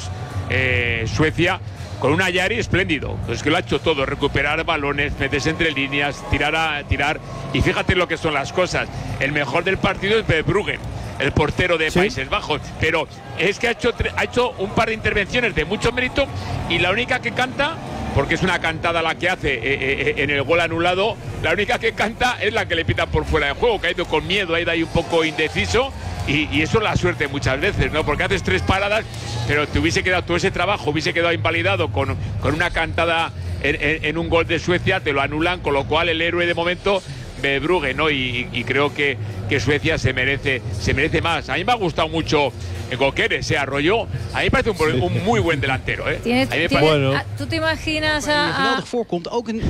eh, Suecia, con un Yari espléndido, pues que lo ha hecho todo, recuperar balones, meterse entre líneas, tirar a tirar, y fíjate lo que son las cosas. El mejor del partido es Verbruggen, el portero de ¿Sí? Países Bajos, pero es que ha hecho, ha hecho un par de intervenciones de mucho mérito, y la única que canta, porque es una cantada la que hace eh, eh, en el gol anulado, la única que canta es la que le pitan por fuera de juego, que ha ido con miedo, ha ido ahí un poco indeciso. Y, y eso es la suerte muchas veces, ¿no? Porque haces tres paradas, pero te hubiese quedado todo ese trabajo, hubiese quedado invalidado con, con una cantada en, en, en un gol de Suecia, te lo anulan, con lo cual el héroe de momento, Verbruggen, ¿no? Y, y creo que, que Suecia se merece, se merece más. A mí me ha gustado mucho Gyökeres, se arrolló. A mí me parece un, un muy buen delantero, ¿eh? ¿Tienes, a mí me tienes, bueno. a, ¿Tú te imaginas a...? a... geweldig voorkomt, ook in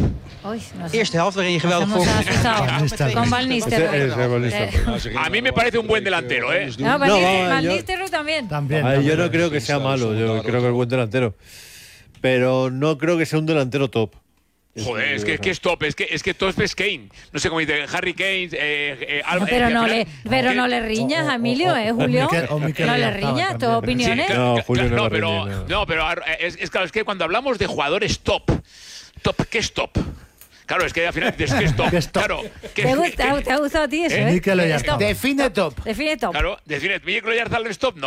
de eerste helft waarin je geweldig voorkomt. Con Van Nistelrooy. A mí me parece un buen delantero, ¿eh? No, Van, no, Van Nistelrooy también. también, también. Yo no creo que sea malo, yo creo que es buen delantero. Pero no creo que sea un delantero top. Joder, es que, es que es top, es que es que top es Kane. No sé cómo dice, Harry Kane, eh, eh, no, pero, no le, pero no le riñas a Emilio, ¿eh, Julio? No le riñas, ¿tus opiniones? Sí, no, Julio no, no, no pero, riñe, no. no, pero es, es claro, es que cuando hablamos de jugadores top, top, ¿qué es top? Claro, es que al final dices que es top. Claro, ¿Te, ¿Te, ¿Te ha gustado a ti eso, eh? eh? Define top. Define top. Claro, define. ¿Mikel Oyarzabal es top? No.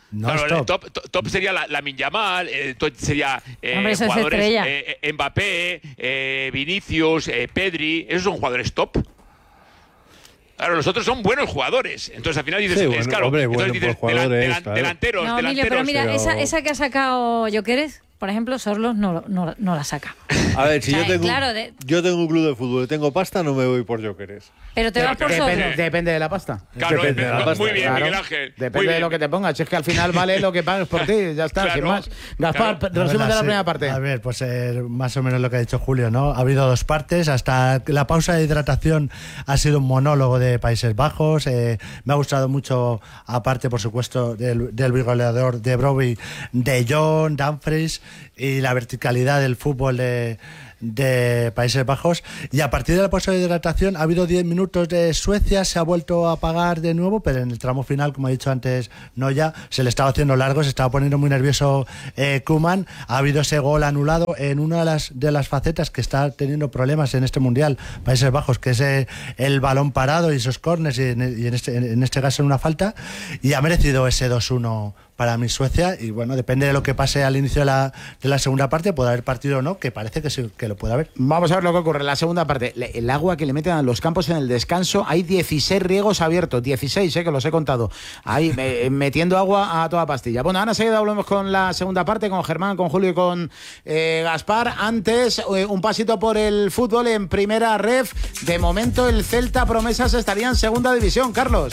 No claro, es top. top. top. Top sería la, la Yamal, eh, top sería eh, Hombre, eso jugadores es eh, Mbappé, eh, Vinicius, eh, Pedri, esos son jugadores top. Claro, los otros son buenos jugadores. Entonces al final dices, Sí, es bueno, claro, hombre, entonces bueno, dices pues jugadores, delan- delan- claro. delanteros, No, Emilio, delanteros. pero mira, pero- esa, esa que ha sacado Jokeres, por ejemplo, Sorlos no, no, no la saca. A ver, si O sea, yo, tengo, claro, de- yo tengo un club de fútbol y tengo pasta, no me voy por Jokeres. Pero te vas por Depende, Sorlos. depende de la pasta. Claro, Depende de la eh, pasta, muy bien, Claro. Miguel Ángel. Depende muy de bien. lo que te pongas. Si es que al final vale lo que pagues por ti. Ya está, Claro, sin más. Gaspar, claro. resumen de la Hola, sí. primera parte. A ver, pues eh, más o menos lo que ha dicho Julio, ¿no? Ha habido dos partes. Hasta la pausa de hidratación ha sido un monólogo de Países Bajos. Eh, me ha gustado mucho, aparte, por supuesto, del, del bigoleador de Broby, de John, Dumfries, y la verticalidad del fútbol de, de Países Bajos. Y a partir de la pausa de hidratación ha habido diez minutos de Suecia, se ha vuelto a apagar de nuevo, pero en el tramo final, como he dicho antes, no ya, se le estaba haciendo largo, se estaba poniendo muy nervioso eh, Koeman. Ha habido ese gol anulado en una de las, de las facetas que está teniendo problemas en este Mundial, Países Bajos, que es eh, el balón parado y esos corners, y en, y en, este, en este caso en una falta, y ha merecido ese dos uno para mi Suecia. Y bueno, depende de lo que pase al inicio de la, de la segunda parte, puede haber partido o no, que parece que sí, que lo puede haber. Vamos a ver lo que ocurre en la segunda parte. Le- El agua que le meten a los campos en el descanso, hay dieciséis riegos abiertos, dieciséis, eh, que los he contado. Ahí me- metiendo agua a toda pastilla. Bueno, ahora enseguida hablamos con la segunda parte, con Germán, con Julio y con eh, Gaspar. Antes, eh, un pasito por el fútbol en primera ref. De momento, el Celta Promesas estaría en segunda división. Carlos.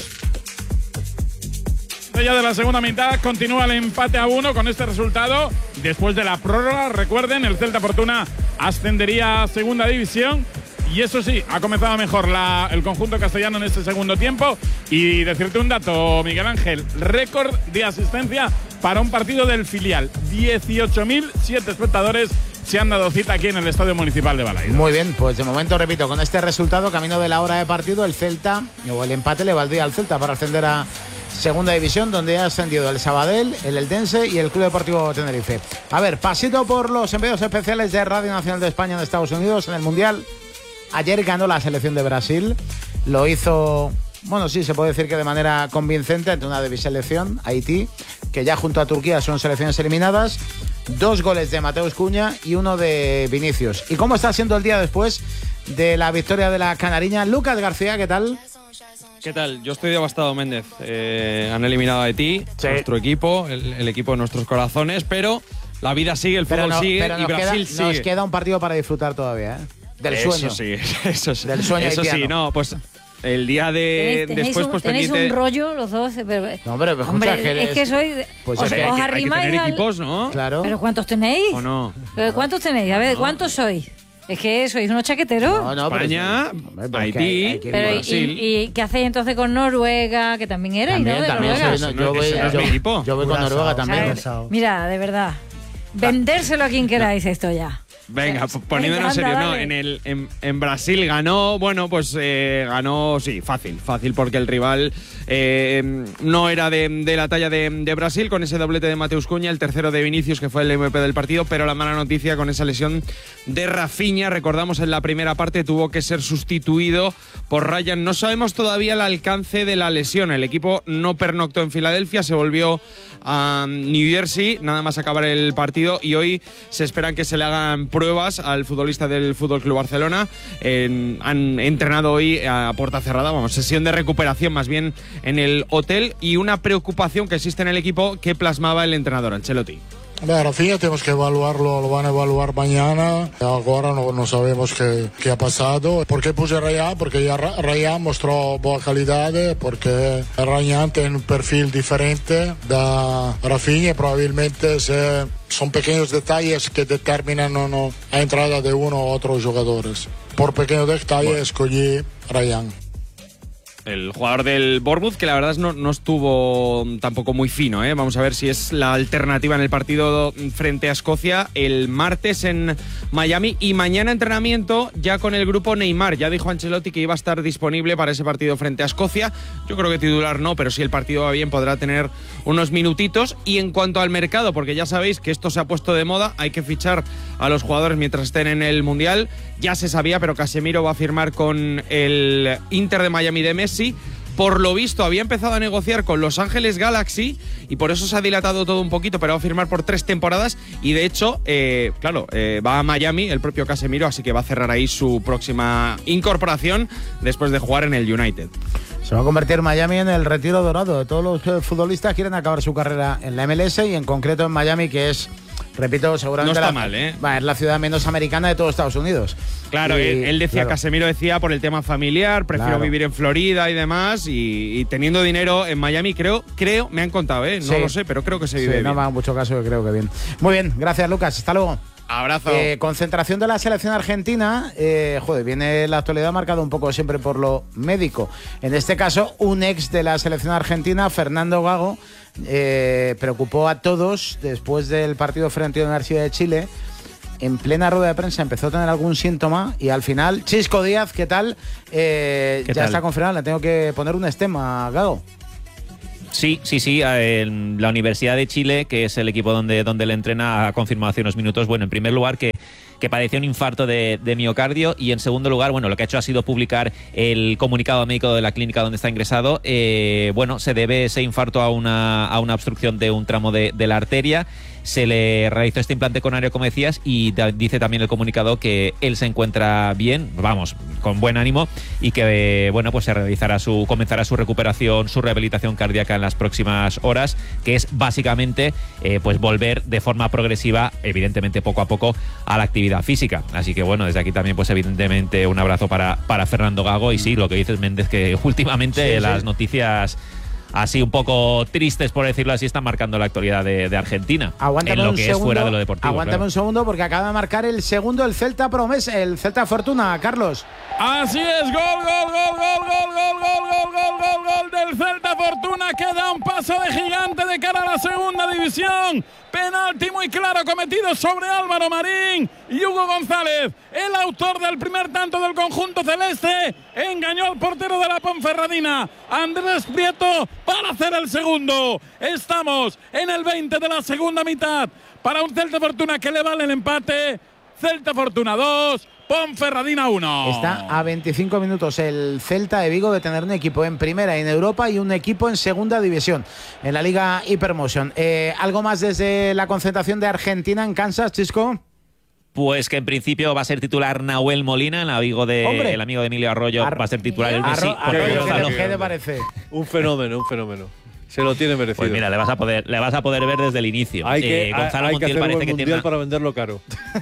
Ya de la segunda mitad continúa el empate a uno con este resultado. Después de la prórroga, recuerden, el Celta Fortuna ascendería a segunda división. Y eso sí, ha comenzado mejor la, el conjunto castellano en este segundo tiempo. Y decirte un dato, Miguel Ángel, récord de asistencia para un partido del filial. dieciocho mil siete espectadores se han dado cita aquí en el Estadio Municipal de Balaidos. Muy bien, pues de momento, repito, con este resultado, camino de la hora de partido, el Celta, o el empate le valdría al Celta para ascender a segunda división, donde ha ascendido el Sabadell, el Eldense y el Club Deportivo Tenerife. A ver, pasito por los enviados especiales de Radio Nacional de España en Estados Unidos en el Mundial. Ayer ganó la selección de Brasil, lo hizo, bueno, sí, se puede decir que de manera convincente ante una débil selección, Haití, que ya junto a Turquía son selecciones eliminadas. Dos goles de Mateus Cunha y uno de Vinicius. ¿Y cómo está siendo el día después de la victoria de la canariña? Lucas García, ¿qué tal? ¿Qué tal? Yo estoy devastado, Méndez. Eh, han eliminado a Haití, Sí. nuestro equipo, el, el equipo de nuestros corazones, pero la vida sigue, el Pero, fútbol no- sigue pero y nos, queda, Brasil sigue. nos queda un partido para disfrutar todavía, ¿eh? Del eso sueño. sí, eso sí. Del sueño Eso sí, haitiano. no, pues el día de Tenéis, tenéis después un, pues tenéis pendiente. un rollo los dos. Pero, No, hombre, pues, hombre, escucha, que es que es- soy. de- pues os, es que hay os que- hay que arrimáis tener al- equipos, ¿no? Claro. ¿Pero cuántos tenéis? ¿O no? ¿Pero ¿Cuántos tenéis? A ver, ¿cuántos sois? Es que sois unos chaqueteros. No, no, pero- España, hombre, pero es que Haití, hay- hay que ir Pero, por- y, Brasil. y qué hacéis entonces con Noruega? Que también erais, También, ¿no? De también Noruega. soy- Ese yo no- voy, ese no es yo- mi equipo. yo voy con Curazao, Noruega también. Curazao. Mira, de verdad. Vendérselo a quien queráis esto ya. Venga, p- poniéndonos Venga, serio, anda, ¿no? dale. En, el, en, en Brasil ganó, bueno, pues eh, ganó, sí, fácil, fácil, porque el rival eh, no era de, de la talla de, de Brasil, con ese doblete de Mateus Cunha, el tercero de Vinicius, que fue el M V P del partido, pero la mala noticia con esa lesión de Rafinha, recordamos en la primera parte, tuvo que ser sustituido por Ryan. No sabemos todavía el alcance de la lesión, el equipo no pernoctó en Filadelfia, se volvió a New Jersey, nada más acabar el partido, y hoy se esperan que se le hagan pruebas al futbolista del F C Barcelona. En- han entrenado hoy a puerta cerrada, vamos, sesión de recuperación más bien en el hotel, y una preocupación que existe en el equipo que plasmaba el entrenador Ancelotti. Beh, Rafinha tenemos que evaluarlo, lo van a evaluar mañana. Ahora no, no sabemos qué, qué ha pasado. ¿Por qué puse Rayán? Porque ya Ra- Rayán mostró buena calidad, porque Rayán tiene un perfil diferente da Rafinha y probablemente se- son pequeños detalles que determinan o no la entrada de uno u otros jugadores. Por pequeños detalles escogí Rayán. El jugador del Bournemouth, que la verdad es no, no estuvo tampoco muy fino, ¿eh? Vamos a ver si es la alternativa en el partido frente a Escocia el martes en Miami, y mañana entrenamiento ya con el grupo Neymar. Ya dijo Ancelotti que iba a estar disponible para ese partido frente a Escocia. Yo creo que titular no, pero si el partido va bien podrá tener unos minutitos. Y en cuanto al mercado, porque ya sabéis que esto se ha puesto de moda, hay que fichar a los jugadores mientras estén en el Mundial. Ya se sabía, pero Casemiro va a firmar con el Inter de Miami de Messi. por lo visto había empezado a negociar con Los Ángeles Galaxy y por eso se ha dilatado todo un poquito, pero va a firmar por tres temporadas y de hecho, eh, claro, eh, va a Miami el propio Casemiro, así que va a cerrar ahí su próxima incorporación después de jugar en el United. Se va a convertir Miami en el retiro dorado. Todos los eh, futbolistas quieren acabar su carrera en la M L S y en concreto en Miami, que es, repito, seguramente no está la, mal, ¿eh? va, es la ciudad menos americana de todos Estados Unidos. Claro, y, él, él decía, claro. Casemiro decía por el tema familiar, prefiero Claro. vivir en Florida y demás, y, y teniendo dinero en Miami, creo, creo, me han contado, ¿eh? No Sí. lo sé, pero creo que se Sí, vive no bien. me haga mucho caso, que creo que bien. Muy bien, gracias Lucas, hasta luego. Abrazo. Eh, concentración de la selección argentina. Eh, joder, viene la actualidad marcada un poco siempre por lo médico. En este caso, un ex de la selección argentina, Fernando Gago, eh, preocupó a todos después del partido frente a la Universidad de Chile. En plena rueda de prensa empezó a tener algún síntoma y al final, Chisco Díaz, ¿qué tal? Eh, ¿Qué ya tal? está confirmado, le tengo que poner un estima a Gago. Sí, sí, sí. En la Universidad de Chile, que es el equipo donde, donde le entrena, ha confirmado hace unos minutos, bueno, en primer lugar que, que padeció un infarto de, de miocardio y en segundo lugar, bueno, lo que ha hecho ha sido publicar el comunicado médico de la clínica donde está ingresado. Eh, bueno, se debe ese infarto a una, a una obstrucción de un tramo de, de la arteria. Se le realizó este implante coronario, como decías, y da, dice también el comunicado que él se encuentra bien, vamos, con buen ánimo, y que, bueno, pues se realizará su, comenzará su recuperación, su rehabilitación cardíaca en las próximas horas, que es básicamente, eh, pues volver de forma progresiva, evidentemente poco a poco, a la actividad física. Así que, bueno, desde aquí también, pues evidentemente, un abrazo para, para Fernando Gago, y sí, lo que dices, Méndez, que últimamente Sí, las sí. noticias así un poco tristes, por decirlo así, están marcando la actualidad de, de Argentina. Aguántame en lo un que segundo, es fuera de lo deportivo. Aguántame claro. un segundo porque acaba de marcar el segundo el Celta Promesa, el Celta Fortuna, Carlos. Así es, gol, gol, gol, gol, gol, gol, gol, gol, gol, gol, gol del Celta Fortuna, que da un paso de gigante de cara a la segunda división. Penalti muy claro cometido sobre Álvaro Marín y Hugo González, el autor del primer tanto del conjunto celeste, engañó al portero de la Ponferradina, Andrés Prieto, para hacer el segundo. Estamos en el veinte de la segunda mitad para un Celta Fortuna que le vale el empate. Celta Fortuna dos, Ponferradina uno. Está a veinticinco minutos el Celta de Vigo de tener un equipo en primera en Europa y un equipo en segunda división en la Liga Hypermotion. Eh, ¿Algo más desde la concentración de Argentina en Kansas, Chisco? Pues que en principio va a ser titular Nahuel Molina, el amigo de, Hombre. el amigo de Emilio Arroyo, Ar- va a ser titular el Messi. Arro- porque Arroyo, Gonzalo- ¿qué, qué te parece? Un fenómeno, un fenómeno. Se lo tiene merecido. Pues mira, le vas a poder, le vas a poder ver desde el inicio. Hay que, Eh, Gonzalo hay que Montiel hacer parece buen que mundial tiene una... para venderlo caro.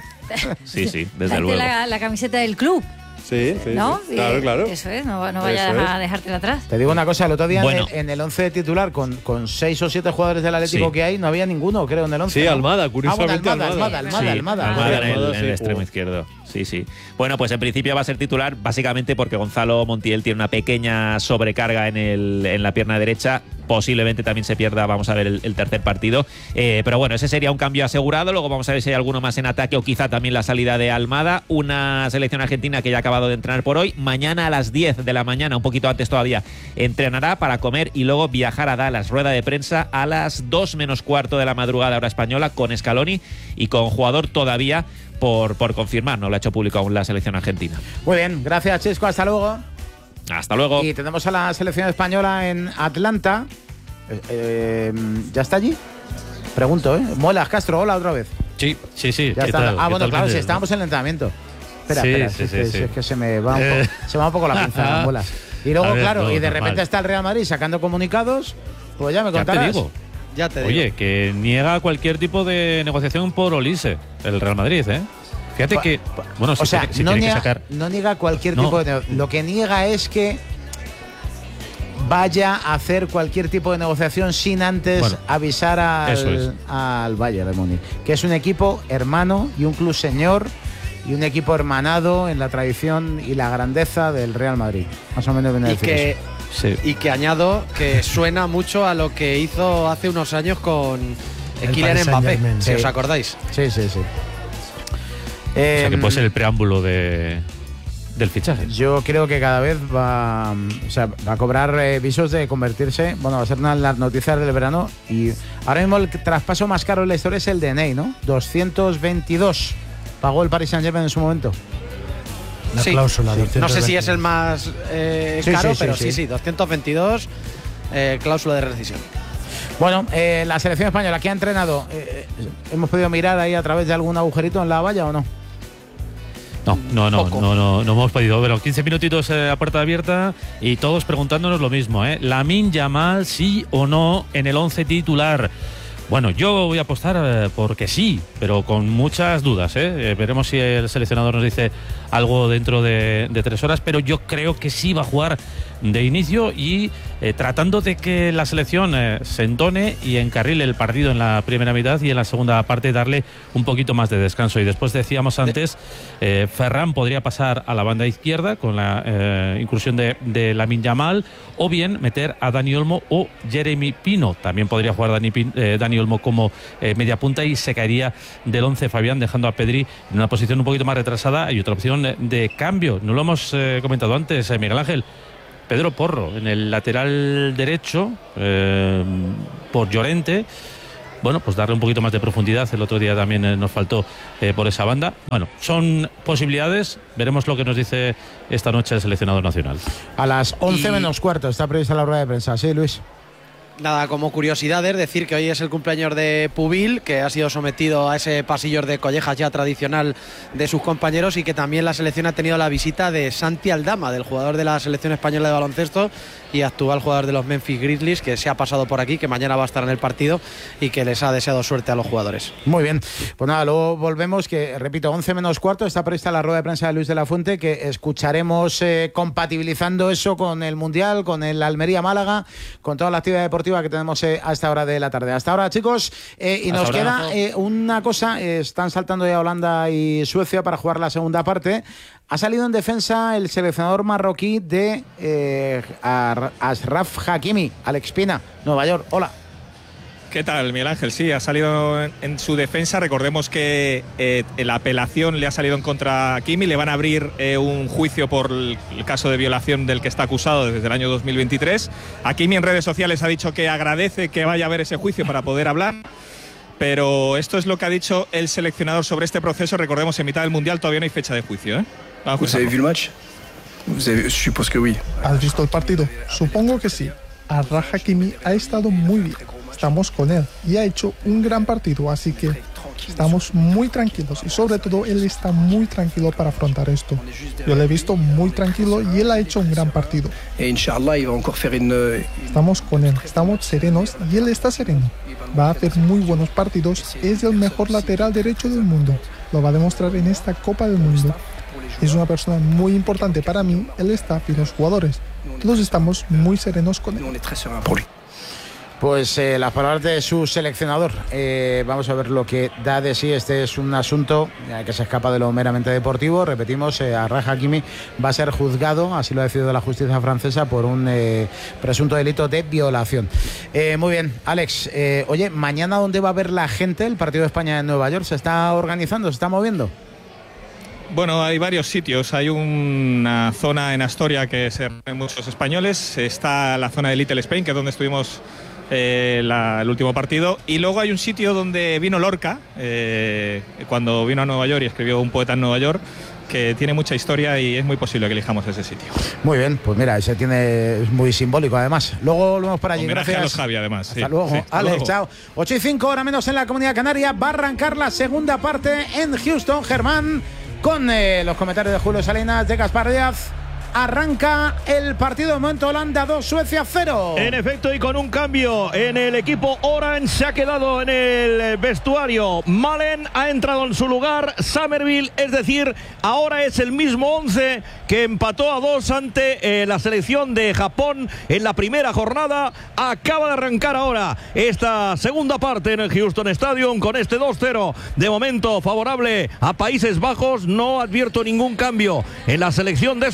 Sí, sí, desde Date luego. la, la camiseta del club, Sí, sí. ¿no? sí. Claro, Y- claro. Eso es, no, no vayas Eso es. a dejártela atrás. Te digo una cosa, el otro día en Bueno. el- en el once titular con, con seis o siete jugadores del Atlético Sí. que hay, no había ninguno, creo, en el once. Sí, ¿no? Almada, Ah, curiosamente bueno, Almada, Almada. Almada, Almada, Sí, Almada. Almada en el, Almada, en sí, el extremo jugó. izquierdo. Sí, sí. Bueno, pues en principio va a ser titular, básicamente porque Gonzalo Montiel tiene una pequeña sobrecarga en, el, en la pierna derecha. Posiblemente también se pierda, vamos a ver, el, el tercer partido. Eh, pero bueno, ese sería un cambio asegurado. Luego vamos a ver si hay alguno más en ataque o quizá también la salida de Almada. Una selección argentina que ya ha acabado de entrenar por hoy. Mañana a las diez de la mañana, un poquito antes todavía, entrenará para comer y luego viajar a Dallas. Rueda de prensa a las dos menos cuarto de la madrugada, hora española, con Scaloni y con jugador todavía por, por confirmar. No lo ha hecho público aún la selección argentina. Muy bien, gracias, Chisco, hasta luego. Hasta luego. Y tenemos a la selección española en Atlanta. Eh, eh, ¿Ya está allí? Pregunto, ¿eh? Muelas Castro, hola otra vez. Sí, sí, sí. Ya ¿qué está. tal? Ah, ¿Qué bueno, tal, claro, si Méndez? estábamos en el entrenamiento. Espera, Sí, espera, sí, es, sí, que, sí. es que se me va un Eh. poco, se me va un poco la pinza, Muelas. Y luego, A ver, claro, no, y de normal. repente está el Real Madrid sacando comunicados, pues ya me Ya contarás. te digo. Ya te Oye, digo. que niega cualquier tipo de negociación por Olise, el Real Madrid, ¿eh? Fíjate Pa- que. Bueno, si o sea, tiene, si no, tiene que niega, sacar. no niega cualquier No. tipo de... Lo que niega es que vaya a hacer cualquier tipo de negociación sin antes Bueno, avisar eso es. al, al Bayern de Múnich, que es un equipo hermano y un club señor y un equipo hermanado en la tradición y la grandeza del Real Madrid. Más o menos viene a Y decir que, eso. Sí. y que añado que suena mucho a lo que hizo hace unos años con El Kylian Paris Mbappé, Saint-Germain, si sí. os acordáis. Sí, sí, sí. O sea, que Em, puede ser el preámbulo de, del fichaje. Yo creo que cada vez va, o sea, va a cobrar eh, visos de convertirse, bueno, va a ser una de las noticias del verano. Y ahora mismo el traspaso más caro en la historia es el de Ney, ¿no? doscientos veintidós pagó el Paris Saint-Germain en su momento. la sí, cláusula. Sí. doscientos No sé si veintidós. es el más eh, Sí, caro, sí, sí, pero sí. sí, sí, doscientos veintidós, eh, cláusula de rescisión. Bueno, eh, la selección española que ha entrenado, eh, ¿hemos podido mirar ahí a través de algún agujerito en la valla o no? No, no, no, no, no, no hemos podido. Bueno, quince minutitos eh, a puerta abierta y todos preguntándonos lo mismo, ¿eh? Lamine Yamal, sí o no en el once titular. Bueno, yo voy a apostar eh, porque sí, pero con muchas dudas, ¿eh? Eh, veremos si el seleccionador nos dice algo dentro de, de tres horas, pero yo creo que sí va a jugar de inicio y eh, tratando de que la selección eh, se entone y encarrile el partido en la primera mitad y en la segunda parte darle un poquito más de descanso. Y después decíamos antes, eh, Ferran podría pasar a la banda izquierda con la eh, incursión de, de Lamine Yamal, o bien meter a Dani Olmo o Jeremy Pino. También podría jugar Dani, Pin, eh, Dani Olmo como eh, media punta y se caería del once Fabián, dejando a Pedri en una posición un poquito más retrasada. Hay otra opción de, de cambio, no lo hemos eh, comentado antes, eh, Miguel Ángel. Pedro Porro en el lateral derecho eh, por Llorente. Bueno, pues darle un poquito más de profundidad. El otro día también eh, nos faltó eh, por esa banda. Bueno, son posibilidades. Veremos lo que nos dice esta noche el seleccionador nacional. A las once Y- menos cuarto está prevista la rueda de prensa. Sí, Luis. Nada, como curiosidades, decir que hoy es el cumpleaños de Pubil, que ha sido sometido a ese pasillo de collejas ya tradicional de sus compañeros, y que también la selección ha tenido la visita de Santi Aldama, del jugador de la selección española de baloncesto y actual jugador de los Memphis Grizzlies, que se ha pasado por aquí, que mañana va a estar en el partido y que les ha deseado suerte a los jugadores. Muy bien, pues nada, luego volvemos, que repito, once menos cuarto está prevista la rueda de prensa de Luis de la Fuente, que escucharemos eh, compatibilizando eso con el Mundial, con el Almería-Málaga, con toda la actividad deportiva que tenemos eh, a esta hora de la tarde. Hasta ahora, chicos, eh, y Hasta nos ahora. queda eh, una cosa, eh, están saltando ya Holanda y Suecia para jugar la segunda parte. Ha salido en defensa el seleccionador marroquí de eh, Ar- Ashraf Hakimi, Alex Pina, Nueva York. Hola. ¿Qué tal, Miguel Ángel? Sí, ha salido en, en su defensa. Recordemos que eh, la apelación le ha salido en contra a Hakimi. Le van a abrir eh, un juicio por el, el caso de violación del que está acusado desde el año dos mil veintitrés. Hakimi en redes sociales ha dicho que agradece que vaya a haber ese juicio para poder hablar. Pero esto es lo que ha dicho el seleccionador sobre este proceso. Recordemos, en mitad del Mundial todavía no hay fecha de juicio, ¿eh? Vamos a Vous avez vu le match? Vous avez... Je suppose que oui. ¿Has visto el partido? Supongo que sí. Arraf Hakimi ha estado muy bien. Estamos con él y ha hecho un gran partido, así que estamos muy tranquilos y sobre todo él está muy tranquilo para afrontar esto. Yo le he visto muy tranquilo y él ha hecho un gran partido. Et Inch'Allah, il va encore faire une. Estamos con él, estamos serenos y él está sereno. Va a hacer muy buenos partidos, es el mejor lateral derecho del mundo. Lo va a demostrar en esta Copa del Mundo. Es una persona muy importante para mí, el staff y los jugadores. Todos estamos muy serenos con él. Pues eh, las palabras de su seleccionador. Eh, vamos a ver lo que da de sí. Este es un asunto eh, que se escapa de lo meramente deportivo. Repetimos, eh, Arraf Hakimi va a ser juzgado, así lo ha decidido la justicia francesa, por un eh, presunto delito de violación. Eh, muy bien, Alex. Eh, oye, ¿mañana dónde va a ver la gente el partido de España en Nueva York? ¿Se está organizando? ¿Se está moviendo? Bueno, hay varios sitios. Hay una zona en Astoria que se reúnen muchos españoles. Está la zona de Little Spain, que es donde estuvimos eh, la, el último partido. Y luego hay un sitio donde vino Lorca, eh, cuando vino a Nueva York y escribió Un poeta en Nueva York, que tiene mucha historia y es muy posible que elijamos ese sitio. Muy bien, pues mira, ese tiene, es muy simbólico además. Luego volvemos para allí. Homenaje Gracias. a los Javi, además. Hasta sí, luego. sí, hasta Alex, luego. chao. ocho y cinco, hora menos en la Comunidad Canaria. Va a arrancar la segunda parte en Houston, Germán, con eh, los comentarios de Julio Salinas, de Gaspar Díaz. Arranca el partido de momento. Holanda dos, Suecia cero. En efecto, y con un cambio en el equipo Orange, se ha quedado en el vestuario Malen, ha entrado en su lugar Somerville, es decir, ahora es el mismo once que empató a dos ante eh, la selección de Japón en la primera jornada. Acaba de arrancar ahora esta segunda parte en el Houston Stadium con este dos cero, de momento favorable a Países Bajos. No advierto ningún cambio en la selección de Suecia,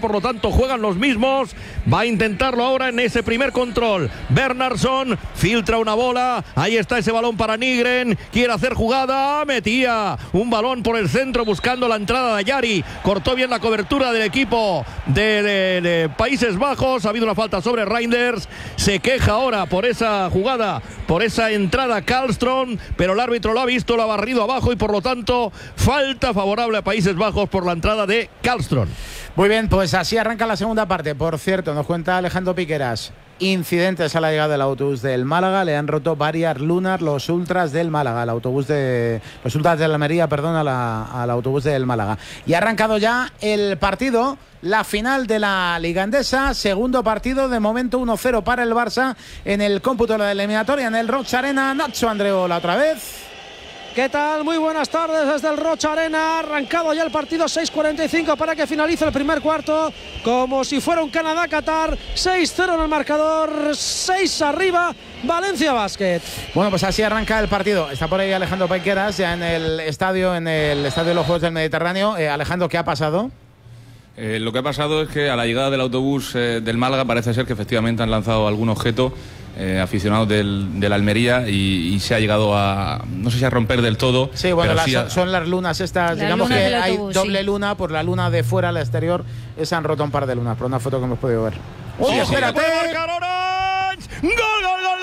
por lo tanto juegan los mismos. Va a intentarlo ahora en ese primer control. Bernardsson filtra una bola, ahí está ese balón para Nygren, quiere hacer jugada, metía un balón por el centro buscando la entrada de Yari, cortó bien la cobertura del equipo de, de, de Países Bajos. Ha habido una falta sobre Reinders, se queja ahora por esa jugada, por esa entrada Karlström, pero el árbitro lo ha visto, lo ha barrido abajo y por lo tanto falta favorable a Países Bajos por la entrada de Karlström. Muy bien, pues así arranca la segunda parte. Por cierto, nos cuenta Alejandro Piqueras, incidentes a la llegada del autobús del Málaga, le han roto varias lunas los ultras del Málaga, el autobús de los ultras de la Almería, perdón, a la, al autobús del Málaga. Y ha arrancado ya el partido, la final de la Liga Endesa, segundo partido, de momento uno cero para el Barça en el cómputo de la eliminatoria en el Rocha Arena. Nacho Andreola otra vez. ¿Qué tal? Muy buenas tardes desde el Rocha Arena. Ha arrancado ya el partido, seis cuarenta y cinco para que finalice el primer cuarto. Como si fuera un Canadá-Qatar. seis cero en el marcador, seis arriba, Valencia Basket. Bueno, pues así arranca el partido. Está por ahí Alejandro Piqueras, ya en el estadio, en el estadio de los Juegos del Mediterráneo. Eh, Alejandro, ¿qué ha pasado? Eh, lo que ha pasado es que a la llegada del autobús eh, del Málaga parece ser que efectivamente han lanzado algún objeto. Eh, aficionados del, de la Almería y, y se ha llegado a, no sé si a romper del todo. Sí, bueno, pero la, sí son, a... son las lunas estas, la digamos luna que hay autobús, doble sí. luna, por la luna de fuera, la exterior, se han roto un par de lunas, por una foto que hemos podido ver. ¡Oh, sí, espérate! ¡Gol, gol, gol!